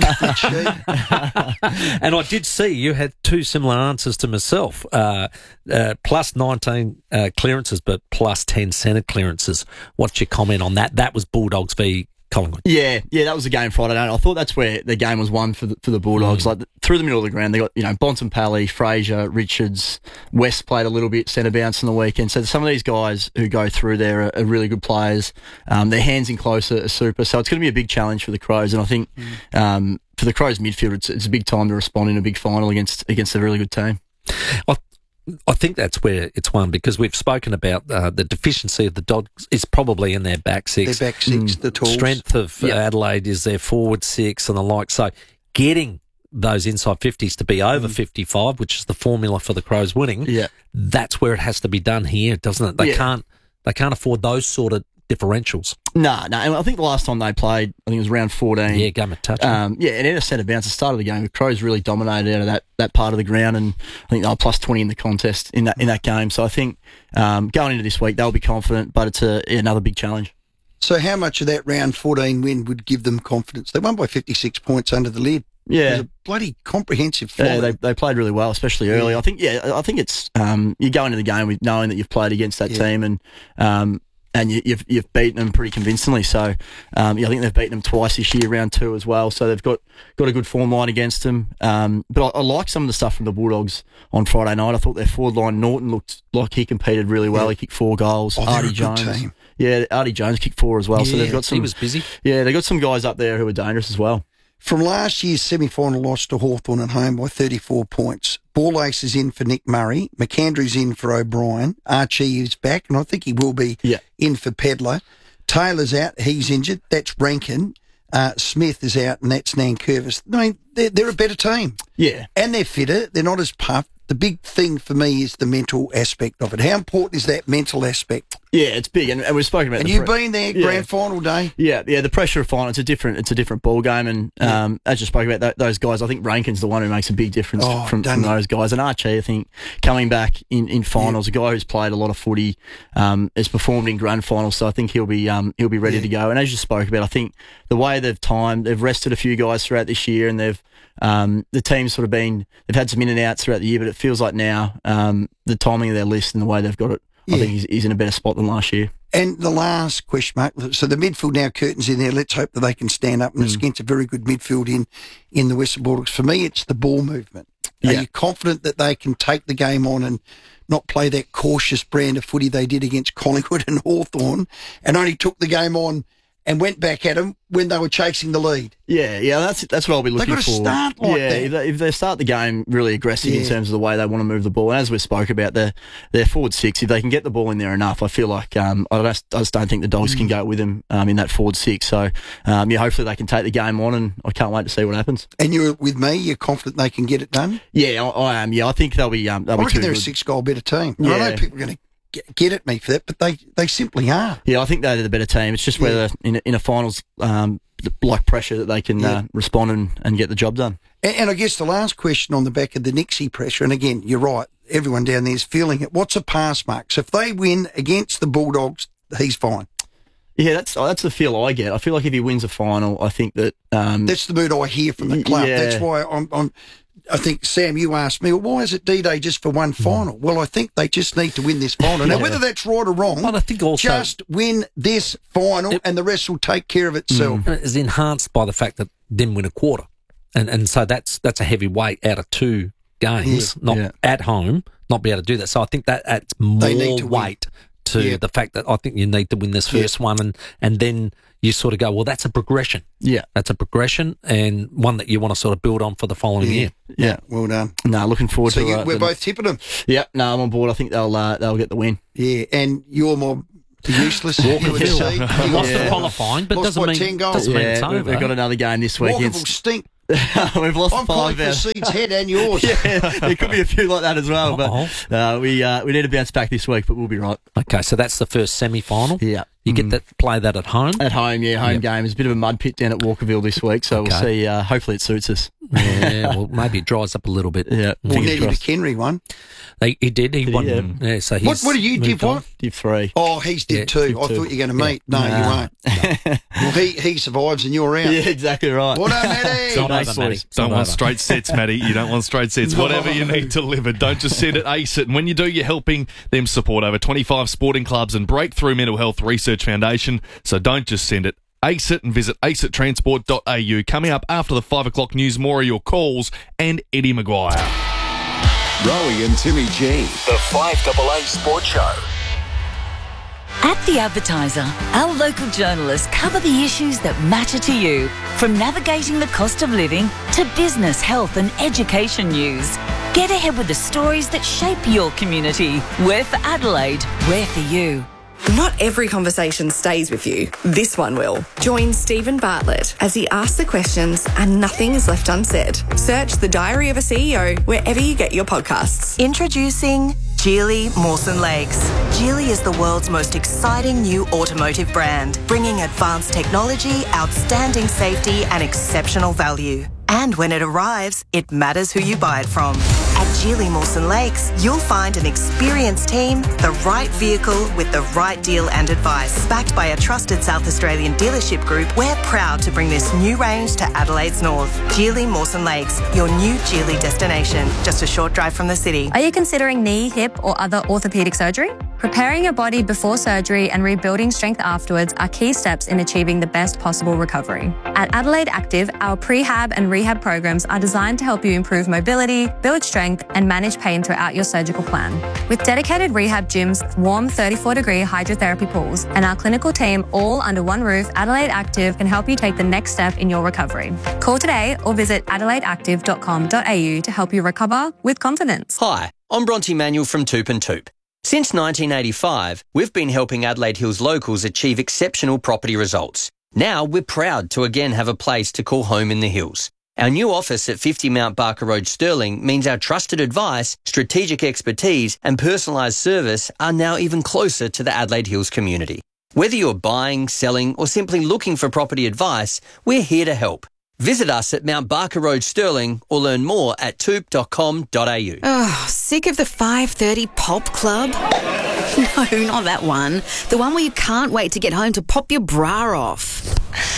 and I did see you had two similar answers to myself. Uh, uh, plus nineteen uh, clearances, but plus ten centre clearances. What's your comment on that? That was Bulldogs v Collingwood. Yeah, yeah, that was the game Friday night. I thought that's where the game was won for the, for the Bulldogs. Like through the middle of the ground, they got you know Bontempelli, Fraser, Richards, West played a little bit centre bounce on the weekend. So some of these guys who go through there are, are really good players. Um, their hands in closer are super. So it's going to be a big challenge for the Crows. And I think um, for the Crows midfield, it's, it's a big time to respond in a big final against against a really good team. I, I think that's where it's won because we've spoken about uh, the deficiency of the Dogs is probably in their back six. Their back six, the tools. Strength of Yep. Adelaide is their forward six and the like. So getting those inside fifties to be over fifty-five, which is the formula for the Crows winning, Yeah. that's where it has to be done here, doesn't it? They Yeah. can't they can't afford those sort of differentials. No, no. And I think the last time they played, I think it was round fourteen. Yeah, game of touch. Um, yeah, and in a centre bounce, the start of the game, the Crows really dominated out of that, that part of the ground, and I think they were plus twenty in the contest in that in that game. So I think um, going into this week, they'll be confident, but it's a, another big challenge. So how much of that round fourteen win would give them confidence? They won by fifty-six points under the lid. It Yeah. was a bloody comprehensive Yeah, final. they they played really well, especially early. I think yeah, I think it's um, you go into the game with knowing that you've played against that Yeah. team and um, and you, you've you've beaten them pretty convincingly. So um, yeah, I think they've beaten them twice this year, round two as well. So they've got, got a good form line against them. Um, but I, I like some of the stuff from the Bulldogs on Friday night. I thought their forward line, Norton looked like he competed really well. Yeah. He kicked four goals. Oh, they're Artie a good Jones, team. yeah, Artie Jones kicked four as well. so Yeah, they've got some. he was busy. Yeah, they've got some guys up there who are dangerous as well. From last year's semi-final loss to Hawthorn at home by thirty-four points, Ball Ace is in for Nick Murray, McAndrew's in for O'Brien, Archie is back, and I think he will be Yeah. in for Pedler. Taylor's out, he's injured, that's Rankin. Uh, Smith is out, and that's Nankervis. I mean, they're, they're a better team. Yeah. And they're fitter, they're not as puffed. The big thing for me is the mental aspect of it. How important is that mental aspect? Yeah, it's big, and, and we've spoken about. And the you've pre- been there, Yeah. grand final day. Yeah, yeah. The pressure of final, it's a different, it's a different ball game, and um, as you spoke about th- those guys, I think Rankin's the one who makes a big difference Oh, from, doesn't from he? those guys. And Archie, I think, coming back in, in finals, a guy who's played a lot of footy, um, has performed in grand finals, so I think he'll be um, he'll be ready Yeah. to go. And as you spoke about, I think the way they've timed, they've rested a few guys throughout this year, and they've um, the team's sort of been they've had some in and outs throughout the year, but it feels like now um, the timing of their list and the way they've got it, Yeah. I think he's, he's in a better spot than last year. And the last question mark, so the midfield now, Curtin's in there. Let's hope that they can stand up, and it's against a very good midfield in, in the Western Bulldogs. For me, it's the ball movement. Are Yeah. you confident that they can take the game on and not play that cautious brand of footy they did against Collingwood and Hawthorn, and only took the game on and went back at them when they were chasing the lead? Yeah, yeah, that's that's what I'll be They've looking got to for. start like yeah, that. If, they, if they start the game really aggressive in Yeah. terms of the way they want to move the ball, and as we spoke about, their their forward six, if they can get the ball in there enough, I feel like um, I, just, I just don't think the Dogs Mm. can go with them um, in that forward six. So um, yeah, hopefully they can take the game on, and I can't wait to see what happens. And you're with me, you're confident they can get it done? Yeah, I, I am. Yeah, I think they'll be. Um, they'll I be reckon too they're a good. six-goal better team. And I Yeah. know people are going to get, get at me for that, but they, they simply are. Yeah, I think they're the better team. It's just Yeah. whether in a, in a finals um, like pressure that they can Yeah. uh, respond and, and get the job done. And, and I guess the last question on the back of the Nixie pressure, and again, you're right, everyone down there is feeling it. What's a pass mark? So if they win against the Bulldogs, he's fine. Yeah, that's that's the feel I get. I feel like if he wins a final, I think that um, That's the mood I hear from the club. Yeah. That's why I'm, I'm. I think, Sam, you asked me, well, why is it D-Day just for one final? Well, I think they just need to win this final. Now, Yeah. whether that's right or wrong, But I think also just win this final and the rest will take care of itself. it's enhanced by the fact that didn't win a quarter. and and so that's that's a heavy weight out of two games, Yeah. not Yeah. at home, not be able to do that. So I think that adds more They need to win. weight to Yeah. the fact that I think you need to win this first one, and and then you sort of go, well, that's a progression. Yeah. That's a progression and one that you want to sort of build on for the following Yeah. year. Yeah. Well done. No, looking forward So to you, uh, we're the- both tipping them. Yep, no, I'm on board. I think they'll uh, they'll get the win. Yeah, and you're more useless. you would Hill. see. He lost Yeah. the qualifying, but Lost, doesn't what, mean ten goals? doesn't mean it's Yeah, we- over. we've got another game this week. Walker will It's- stink. We've lost I'm five. calling for out- Seed's head and yours. yeah, there could be a few like that as well, Uh-oh. but uh, we uh, we need to bounce back this week, but we'll be right. Okay, so that's the first semi-final. Yeah. You get that play that at home. At home, yeah, home Yep. game. It's a bit of a mud pit down at Walkerville this week, so we'll Okay. see. Uh, hopefully, it suits us. Yeah, well, maybe it dries up a little bit. Yeah, Well, fingers Nettie crossed. McHenry won. They, he did. He Did he? won. Yeah. Yeah. So he's What, what do you moved div on. what? Div three. Oh, he's did Yeah, two. div I two. thought you were going to meet. No, Nah. you won't. Well, he, he survives and you're out. Yeah, exactly right. Well done, Matty. Not Nice over, Matty. boys. It's Don't not want over. straight sets, Matty. You don't want straight sets. No. Whatever you need delivered, don't just sit at Ace It. And when you do, you're helping them support over twenty-five sporting clubs and Breakthrough Mental Health Research Foundation. So don't just send it. Ace It and visit ace it transport dot a u. Coming up after the five o'clock news, more of your calls and Eddie Maguire. Rowie and Timmy G. The five A A Sports Show. At The Advertiser, our local journalists cover the issues that matter to you, from navigating the cost of living to business, health and education news. Get ahead with the stories that shape your community. We're for Adelaide, we're for you. Not every conversation stays with you. This one will. Join Stephen Bartlett as he asks the questions and nothing is left unsaid. Search The Diary of a C E O wherever you get your podcasts. Introducing Geely Mawson Lakes. Geely is the world's most exciting new automotive brand, bringing advanced technology, outstanding safety and exceptional value. And when it arrives, it matters who you buy it from. At Geely Mawson Lakes, you'll find an experienced team, the right vehicle with the right deal and advice. Backed by a trusted South Australian dealership group, we're proud to bring this new range to Adelaide's north. Geely Mawson Lakes, your new Geely destination, just a short drive from the city. Are you considering knee, hip, or other orthopedic surgery? Preparing your body before surgery and rebuilding strength afterwards are key steps in achieving the best possible recovery. At Adelaide Active, our prehab and rehab programs are designed to help you improve mobility, build strength, and manage pain throughout your surgical plan. With dedicated rehab gyms, warm thirty-four degree hydrotherapy pools, and our clinical team all under one roof, Adelaide Active can help you take the next step in your recovery. Call today or visit adelaide active dot com dot a u to help you recover with confidence. Hi, I'm Bronte Manuel from Toop and Toop. Since nineteen eighty-five, we've been helping Adelaide Hills locals achieve exceptional property results. Now we're proud to again have a place to call home in the hills. Our new office at fifty Mount Barker Road, Stirling, means our trusted advice, strategic expertise and personalised service are now even closer to the Adelaide Hills community. Whether you're buying, selling or simply looking for property advice, we're here to help. Visit us at Mount Barker Road, Stirling, or learn more at toop dot com dot a u. Oh, sick of the five thirty pop club? No, not that one. The one where you can't wait to get home to pop your bra off.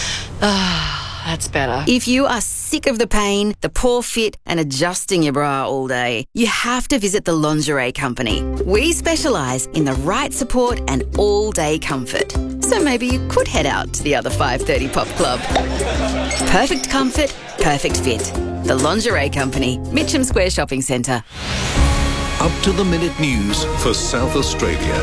Ah, that's better. If you are sick of the pain, the poor fit, and adjusting your bra all day, you have to visit the Lingerie Company. We specialise in the right support and all-day comfort. So maybe you could head out to the other five thirty pop club. Perfect comfort, perfect fit. The Lingerie Company, Mitcham Square Shopping Centre. Up to the minute news for South Australia.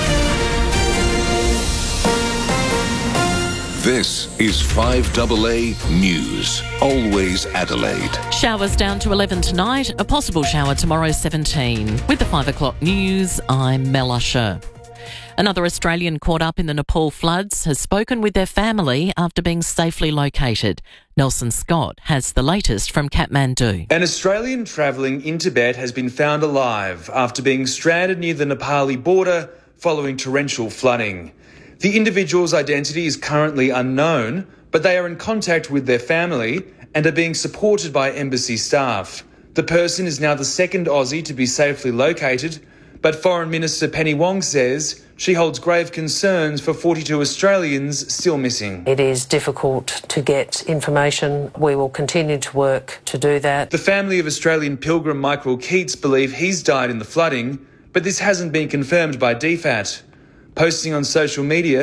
This is five A A News. Always Adelaide. Showers down to eleven tonight, a possible shower tomorrow seventeen. With the five o'clock news, I'm Mel Usher. Another Australian caught up in the Nepal floods has spoken with their family after being safely located. Nelson Scott has the latest from Kathmandu. An Australian travelling in Tibet has been found alive after being stranded near the Nepali border following torrential flooding. The individual's identity is currently unknown, but they are in contact with their family and are being supported by embassy staff. The person is now the second Aussie to be safely located, but Foreign Minister Penny Wong says she holds grave concerns for forty-two Australians still missing. It is difficult to get information. We will continue to work to do that. The family of Australian pilgrim Michael Keats believe he's died in the flooding, but this hasn't been confirmed by D FAT. Posting on social media,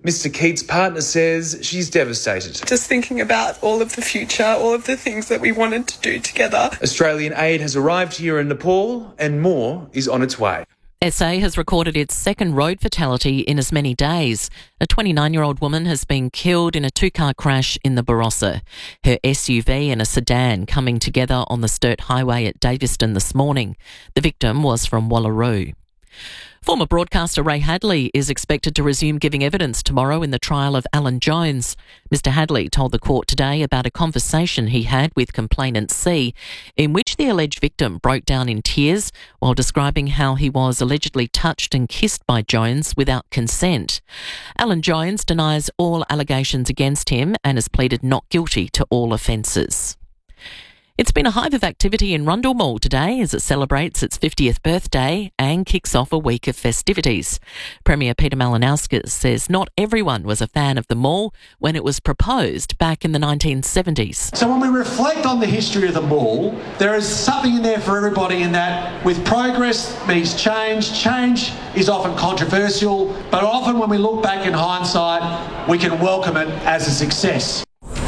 Mister Keats' partner says she's devastated. Just thinking about all of the future, all of the things that we wanted to do together. Australian aid has arrived here in Nepal and more is on its way. S A has recorded its second road fatality in as many days. A twenty-nine-year-old woman has been killed in a two-car crash in the Barossa. Her S U V and a sedan coming together on the Sturt Highway at Daviston this morning. The victim was from Wallaroo. Former broadcaster Ray Hadley is expected to resume giving evidence tomorrow in the trial of Alan Jones. Mister Hadley told the court today about a conversation he had with complainant C, in which the alleged victim broke down in tears while describing how he was allegedly touched and kissed by Jones without consent. Alan Jones denies all allegations against him and has pleaded not guilty to all offences. It's been a hive of activity in Rundle Mall today as it celebrates its fiftieth birthday and kicks off a week of festivities. Premier Peter Malinauskas says not everyone was a fan of the mall when it was proposed back in the nineteen seventies. So when we reflect on the history of the mall, there is something in there for everybody in that with progress means change. Change is often controversial, but often when we look back in hindsight, we can welcome it as a success.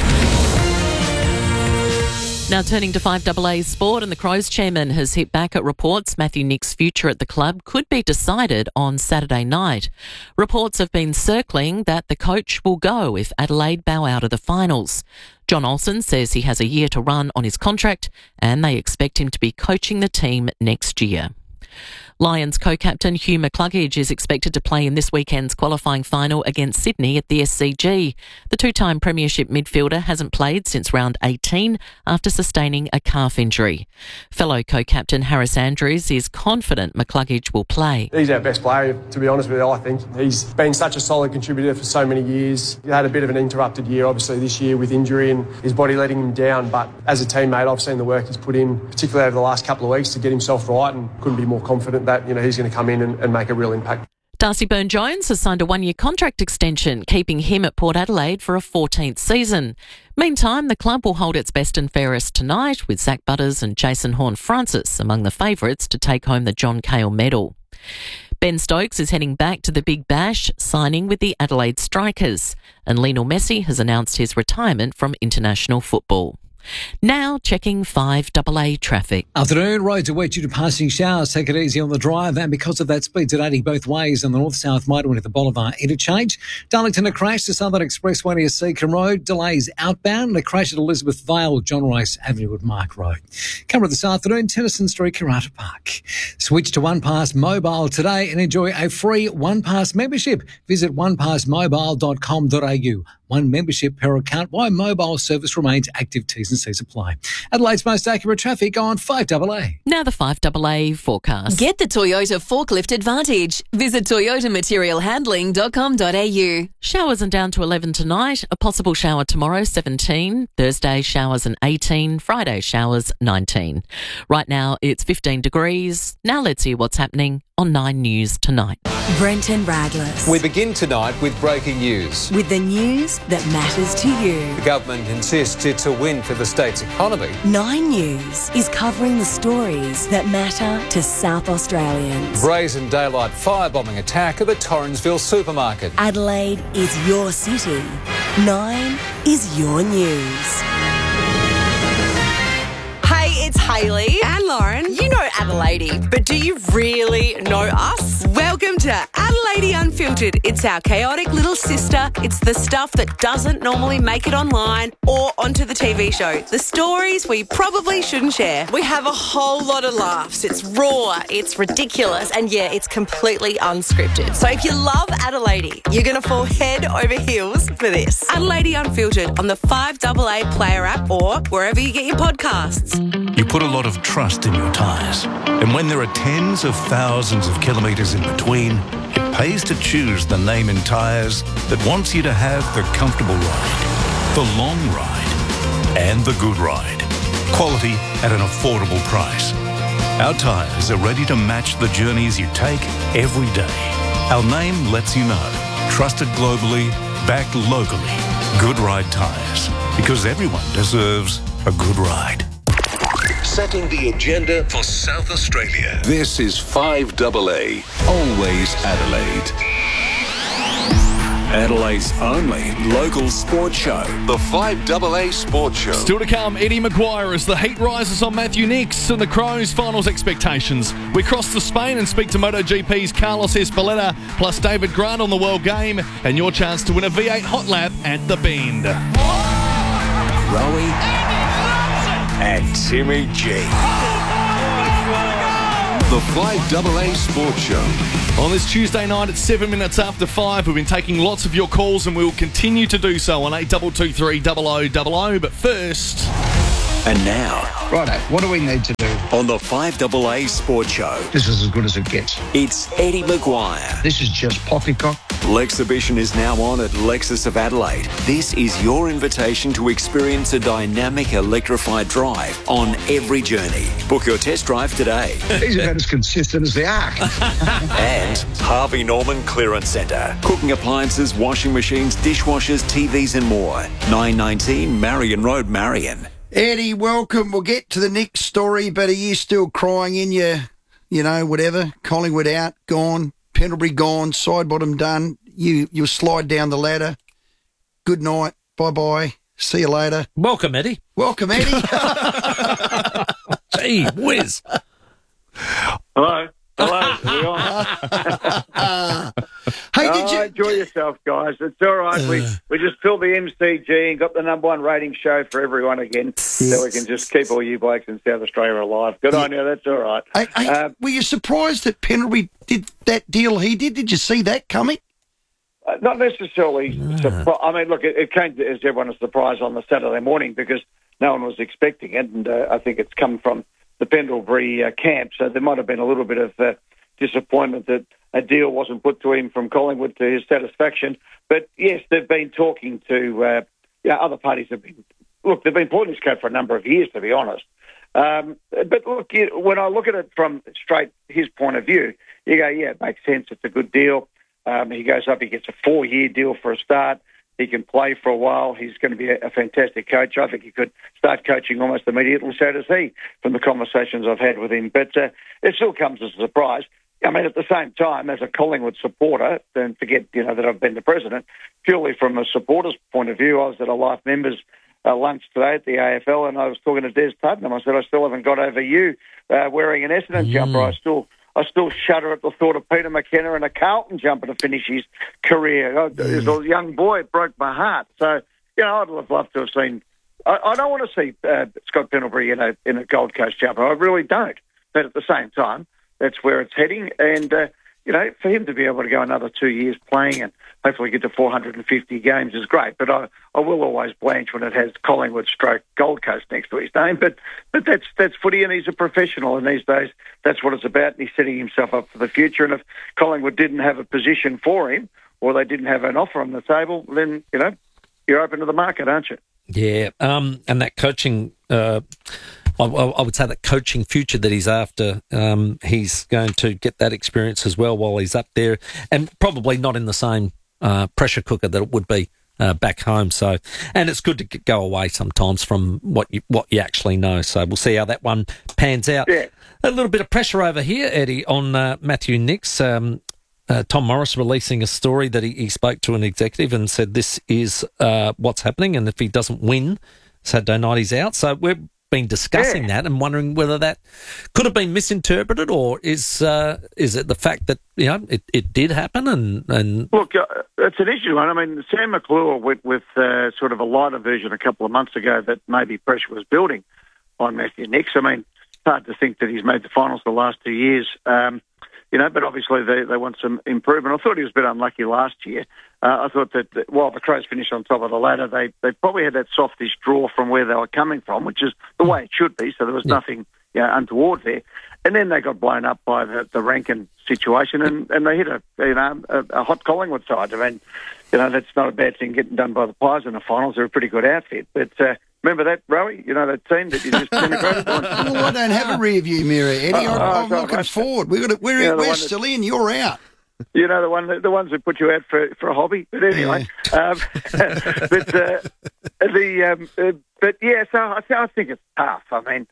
Now turning to five A A sport, and the Crows chairman has hit back at reports Matthew Nick's future at the club could be decided on Saturday night. Reports have been circling that the coach will go if Adelaide bow out of the finals. John Olsen says he has a year to run on his contract and they expect him to be coaching the team next year. Lions co-captain Hugh McCluggage is expected to play in this weekend's qualifying final against Sydney at the S C G. The two-time premiership midfielder hasn't played since round eighteen after sustaining a calf injury. Fellow co-captain Harris Andrews is confident McCluggage will play. He's our best player, to be honest with you, I think. He's been such a solid contributor for so many years. He had a bit of an interrupted year, obviously, this year with injury and his body letting him down. But as a teammate, I've seen the work he's put in, particularly over the last couple of weeks, to get himself right, and couldn't be more confident that, you know, he's going to come in and, and make a real impact. Darcy Byrne-Jones has signed a one-year contract extension, keeping him at Port Adelaide for a fourteenth season. Meantime, the club will hold its best and fairest tonight, with Zach Butters and Jason Horne-Francis among the favourites to take home the John Cale medal. Ben Stokes is heading back to the Big Bash, signing with the Adelaide Strikers, and Lionel Messi has announced his retirement from international football. Now checking five A A traffic. Afternoon, roads are wet due to passing showers. Take it easy on the drive, and because of that, speeds at eighty both ways on the north-south motorway at the Boulevard interchange. Darlington, a crash to Southern Expressway near Seacombe Road. Delays outbound, and a crash at Elizabeth Vale, John Rice Avenue at Mark Road. Coming up this afternoon, Tennyson Street, Karata Park. Switch to OnePass Mobile today and enjoy a free OnePass membership. Visit one pass mobile dot com dot a u. One membership per account. Why mobile service remains active. T's and C's apply. Adelaide's most accurate traffic on five A A. Now the five A A forecast. Get the Toyota Forklift Advantage. Visit toyota material handling dot com dot a u. Showers and down to eleven tonight. A possible shower tomorrow, seventeen. Thursday, showers and eighteen. Friday, showers, nineteen. Right now, it's fifteen degrees. Now let's hear what's happening on Nine News tonight. Brenton Radless. We begin tonight with breaking news. With the news that matters to you. The government insists it's a win for the state's economy. Nine News is covering the stories that matter to South Australians. Brazen daylight firebombing attack at the Torrensville supermarket. Adelaide is your city. Nine is your news. Hey, it's Hayley and Lauren. You know Adelaide, but do you really know us? Welcome to Adelaide Unfiltered. It's our chaotic little sister. It's the stuff that doesn't normally make it online or onto the T V show. The stories we probably shouldn't share. We have a whole lot of laughs. It's raw, it's ridiculous, and yeah, it's completely unscripted. So if you love Adelaide, you're going to fall head over heels for this. Adelaide Unfiltered on the five A A Player app or wherever you get your podcasts. You put a lot of trust in your tyres. And when there are tens of thousands of kilometres in between, it pays to choose the name in tyres that wants you to have the comfortable ride, the long ride, and the good ride. Quality at an affordable price. Our tyres are ready to match the journeys you take every day. Our name lets you know. Trusted globally, backed locally. Good Ride Tyres. Because everyone deserves a good ride. Setting the agenda for South Australia. This is five A A. Always Adelaide. Adelaide's only local sports show, the five A A Sports Show. Still to come, Eddie Maguire as the heat rises on Matthew Nix and the Crows' finals expectations. We cross to Spain and speak to MotoGP's Carlos Espeleta, plus David Grant on the World Game, and your chance to win a V eight Hot Lap at the Bend. Rowie and Timmy G. The five A A Sports Show. On this Tuesday night at seven minutes after five, we've been taking lots of your calls and we will continue to do so on eight two two three double oh double oh. But first... And now... Righto, what do we need to do? On the five A A Sports Show. This is as good as it gets. It's Eddie Maguire. This is just poppycock. Lexhibition is now on at Lexus of Adelaide. This is your invitation to experience a dynamic electrified drive on every journey. Book your test drive today. These are about as consistent as the Ark. And Harvey Norman Clearance Centre. Cooking appliances, washing machines, dishwashers, T Vs and more. nine nineteen Marion Road, Marion. Eddie, welcome. We'll get to the Nick story, but are you still crying in your, you know, whatever? Collingwood out, gone. Pendlebury gone. Sidebottom done. You, you'll slide down the ladder. Good night. Bye-bye. See you later. Welcome, Eddie. Welcome, Eddie. Gee whiz. Hello. Hello. Are we on? Hey, oh, did you... enjoy yourself, guys. It's all right. Uh, we we just filled the M C G and got the number one rating show for everyone again, so we can just keep all you blokes in South Australia alive. Good yeah. on you. That's all right. Hey, hey, uh, were you surprised that Pendlebury did that deal he did? Did you see that coming? Uh, not necessarily. Yeah. Surpri- I mean, look, it, it came as everyone a surprise on the Saturday morning because no one was expecting it, and uh, I think it's come from the Pendlebury uh, camp, so there might have been a little bit of uh, disappointment that a deal wasn't put to him from Collingwood to his satisfaction. But yes, they've been talking to, uh, yeah, other parties have been, look, they've been pulling this code for a number of years, to be honest. Um, but look, you, when I look at it from straight his point of view, you go, yeah, it makes sense, it's a good deal. Um, he goes up, he gets a four-year deal for a start. He can play for a while. He's going to be a, a fantastic coach. I think he could start coaching almost immediately, so does he, from the conversations I've had with him. But uh, it still comes as a surprise. I mean, at the same time, as a Collingwood supporter, and forget, you know, that I've been the president, purely from a supporter's point of view, I was at a Life members uh, lunch today at the A F L, and I was talking to Des Putnam. I said, I still haven't got over you uh, wearing an Essendon mm. jumper. I still... I still shudder at the thought of Peter McKenna in a Carlton jumper to finish his career. Oh, as a young boy, it broke my heart. So, you know, I'd have loved to have seen... I, I don't want to see uh, Scott Pendlebury in a, in a Gold Coast jumper. I really don't. But at the same time, that's where it's heading. And, uh, you know, for him to be able to go another two years playing and hopefully get to four hundred fifty games is great. But I, I will always blanch when it has Collingwood stroke Gold Coast next to his name. But but that's that's footy, and he's a professional. And these days, that's what it's about. And he's setting himself up for the future. And if Collingwood didn't have a position for him, or they didn't have an offer on the table, then, you know, you're open to the market, aren't you? Yeah, um, and that coaching... Uh... I, I would say that coaching future that he's after, um, he's going to get that experience as well while he's up there, and probably not in the same uh, pressure cooker that it would be uh, back home. So, and it's good to go away sometimes from what you what you actually know. So we'll see how that one pans out. Yeah. A little bit of pressure over here, Eddie, on uh, Matthew Nix. Um, uh, Tom Morris releasing a story that he, he spoke to an executive and said this is uh, what's happening, and if he doesn't win Saturday night, he's out. So we're been discussing yeah. that and wondering whether that could have been misinterpreted, or is uh, is it the fact that, you know, it, it did happen? And, and... Look, uh, it's an issue one. I mean, Sam McClure went with uh, sort of a lighter version a couple of months ago that maybe pressure was building on Matthew Nix. I mean, it's hard to think that he's made the finals the last two years, um, you know, but obviously they, they want some improvement. I thought he was a bit unlucky last year. Uh, I thought that, that while the Crows finished on top of the ladder, they, they probably had that softish draw from where they were coming from, which is the way it should be, so there was yeah. nothing, you know, untoward there. And then they got blown up by the, the Rankin situation, and, and they hit a, you know, a, a hot Collingwood side. I mean, you know, that's not a bad thing getting done by the Pies in the finals. They're a pretty good outfit. But uh, remember that, Rowie? You know, that team that you just integrated on? Well, I don't have a rear view mirror, Eddie. I'm, oh, I'm looking right. forward. We've got to, we're yeah, we're still that, in, you're out. You know, the one, the ones who put you out for for a hobby. But anyway, yeah. um, but uh, the um, uh, but yeah. So I, I think it's tough. I mean,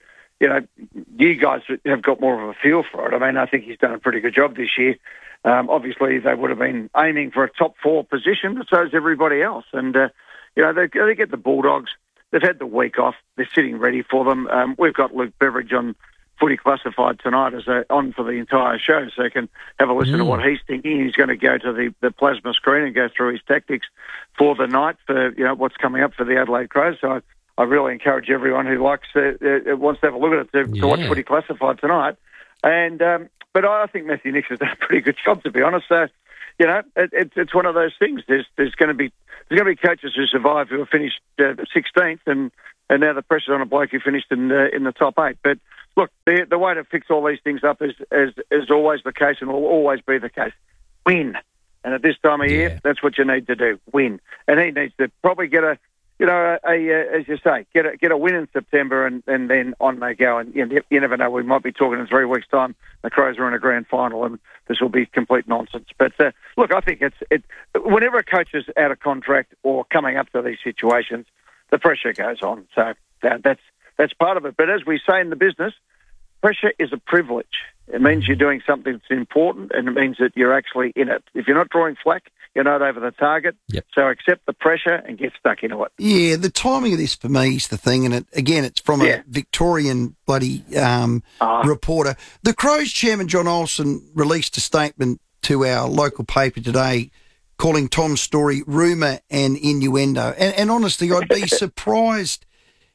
you know, you guys have got more of a feel for it. I mean, I think he's done a pretty good job this year. Um, obviously, they would have been aiming for a top four position, but so is everybody else. And, uh, you know, they, they get the Bulldogs. They've had the week off. They're sitting ready for them. Um, we've got Luke Beveridge on Footy Classified tonight as a, on for the entire show, so you can have a listen mm. to what he's thinking. He's going to go to the, the plasma screen and go through his tactics for the night for, you know, what's coming up for the Adelaide Crows. So I, I really encourage everyone who likes uh, uh, wants to have a look at it to, yeah. to watch Footy Classified tonight. And um, but I think Matthew Nicks has done a pretty good job, to be honest. So, you know, it, it's it's one of those things. There's there's going to be there's going to be coaches who survive who have finished uh, sixteenth, and, and now the pressure's on a bloke who finished in uh, in the top eight. But look, the the way to fix all these things up is is, is always the case, and will always be the case. Win, and at this time of yeah. year, that's what you need to do. Win, and he needs to probably get a. You know, a, a, as you say, get a, get a win in September, and, and then on they go. And you, you never know, we might be talking in three weeks' time. The Crows are in a grand final, and this will be complete nonsense. But uh, look, I think it's it. Whenever a coach is out of contract or coming up to these situations, the pressure goes on. So that, that's that's part of it. But as we say in the business, pressure is a privilege. It means you're doing something that's important, and it means that you're actually in it. If you're not drawing flack, you're not over the target. Yep. So accept the pressure and get stuck into it. Yeah, the timing of this for me is the thing, and it again, it's from yeah. a Victorian bloody um, uh, reporter. The Crows chairman, John Olsen, released a statement to our local paper today calling Tom's story rumour and innuendo. And, and honestly, I'd be surprised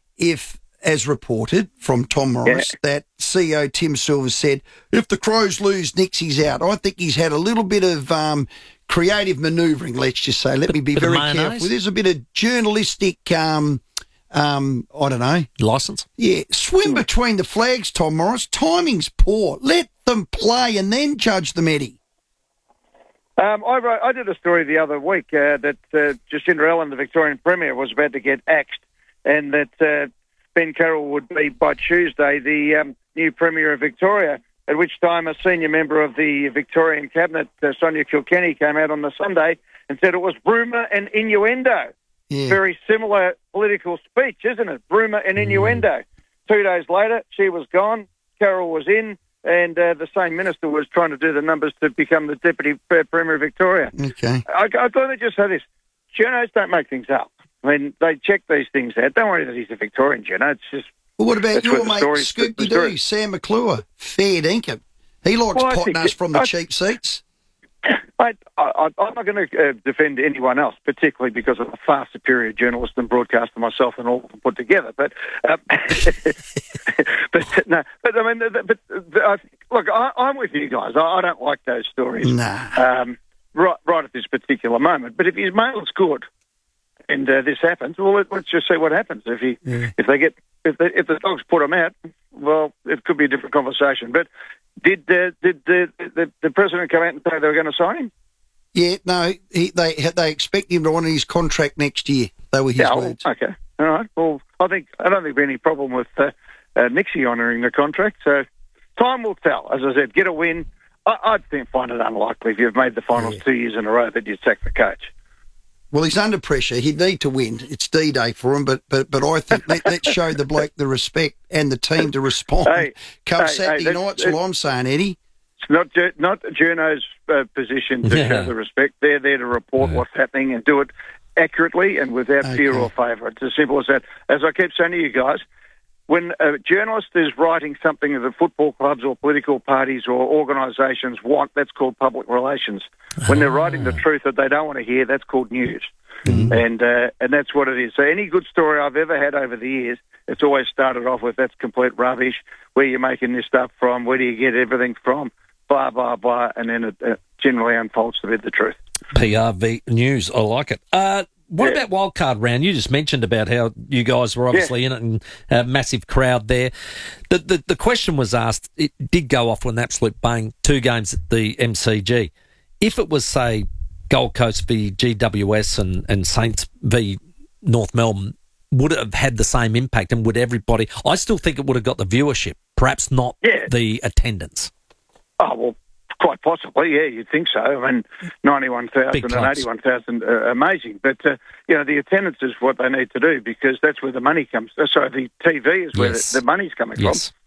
if, as reported from Tom Morris, yeah. that C E O Tim Silver said, if the Crows lose, Nicks, he's out. I think he's had a little bit of um, creative manoeuvring, let's just say. Let me be very careful. There's a bit of journalistic, um, um, I don't know. Licence? Yeah. Swim between the flags, Tom Morris. Timing's poor. Let them play and then judge them, Eddie. Um, I, wrote, I did a story the other week uh, that uh, Jacinda Allen, the Victorian Premier, was about to get axed, and that uh, Ben Carroll would be, by Tuesday, the um, new Premier of Victoria, at which time a senior member of the Victorian Cabinet, uh, Sonia Kilkenny, came out on the Sunday and said it was rumour and innuendo. Yeah. Very similar political speech, isn't it? Rumour and innuendo. Mm. Two days later, she was gone, Carroll was in, and uh, the same minister was trying to do the numbers to become the Deputy Premier of Victoria. Okay. I, I thought I'd just say this. Journos don't make things up. I mean, they check these things out. Don't worry that he's a Victorian journo. It's just... Well, what about your mate, Scoop-de-Doo, Sam McClure, fair dinkum? He likes well, potting us from the I, cheap seats. I, I, I'm not going to uh, defend anyone else, particularly because I'm a far superior journalist and broadcaster myself and all of them put together. But, um, but no, but I mean, but uh, look, I, I'm with you guys. I, I don't like those stories. Nah. Um, right, right at this particular moment. But if his mail's good and uh, this happens, well, let, let's just see what happens. If he, yeah. if they get, if the, if the dogs put him out, well, it could be a different conversation. But did uh, did the, the the president come out and say they were going to sign him? Yeah, no, he, they they expect him to honour his contract next year. They were his yeah, words. Well, okay, all right. Well, I think I don't think there'll be any problem with uh, uh, Nixie honouring the contract. So time will tell. As I said, get a win. I, I'd think find it unlikely if you've made the finals yeah. two years in a row that you'd sack the coach. Well, he's under pressure. He'd need to win. It's D-Day for him, but but but I think let, let's show the bloke the respect and the team to respond. Hey, Come hey, Saturday hey, night, that's all I'm saying, Eddie. It's not not Journo's uh, position to Yeah. show the respect. They're there to report Yeah. what's happening and do it accurately and without Okay. fear or favour. It's as simple as that. As I keep saying to you guys, when a journalist is writing something that the football clubs or political parties or organisations want, that's called public relations. When they're writing the truth that they don't want to hear, that's called news. Mm-hmm. And uh, and that's what it is. So any good story I've ever had over the years, it's always started off with, that's complete rubbish. Where are you making this stuff from? Where do you get everything from? Blah, blah, blah. And then it uh, generally unfolds to be the truth. P R V News, I like it. Uh, what Yeah. about wildcard round? You just mentioned about how you guys were obviously in it and a massive crowd there. The, the the question was asked, it did go off with an absolute bang, two games at the M C G. If it was, say, Gold Coast v G W S and, and Saints v North Melbourne, would it have had the same impact, and would everybody... I still think it would have got the viewership, perhaps not Yeah. the attendance. Oh, well, quite possibly, yeah, you'd think so. I mean, ninety-one thousand Big and clubs. eighty-one thousand, uh, amazing. But, uh, you know, the attendance is what they need to do because that's where the money comes. Uh, sorry, the T V is where Yes. the, the money's coming Yes. from.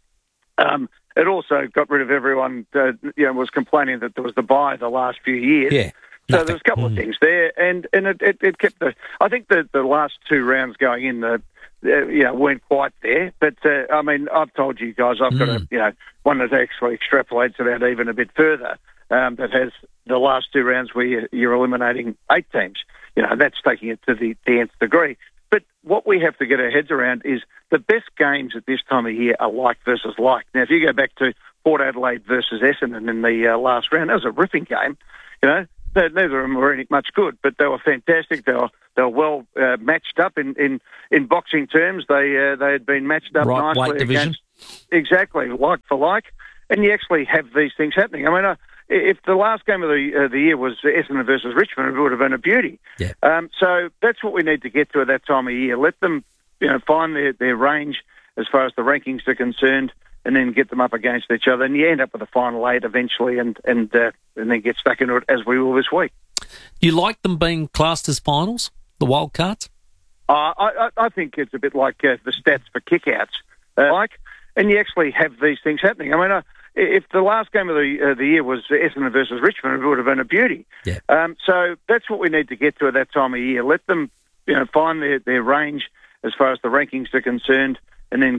Um, it also got rid of everyone, uh, you know, was complaining that there was the bye the last few years. Yeah. So Nothing. there's a couple Mm. of things there, and, and it, it, it kept the. I think the, the last two rounds going in, the uh, you know, weren't quite there. But uh, I mean, I've told you guys, I've got a you know one that actually extrapolates it out even a bit further. Um, that has the last two rounds where you're, you're eliminating eight teams. You know, that's taking it to the, the nth degree. But what we have to get our heads around is the best games at this time of year are like versus like. Now, if you go back to Port Adelaide versus Essendon in the uh, last round, that was a ripping game. You know, neither of them were any much good, but they were fantastic. They were they were well uh, matched up in, in, in boxing terms. They uh, they had been matched up Right nicely weight division. against exactly like for like, and you actually have these things happening. I mean. Uh, If the last game of the uh, the year was Essendon versus Richmond, it would have been a beauty. Yeah. Um, so that's what we need to get to at that time of year. Let them, you know, find their, their range as far as the rankings are concerned, and then get them up against each other, and you end up with a final eight eventually, and and uh, and then get stuck into it as we will this week. Do you like them being classed as finals, the wild cards? Uh, I, I think it's a bit like uh, the stats for kickouts, uh, like, and you actually have these things happening. I mean. Uh, If the last game of the uh, the year was Essendon versus Richmond, it would have been a beauty. Yeah. Um, so that's what we need to get to at that time of year. Let them, you know, find their, their range as far as the rankings are concerned, and then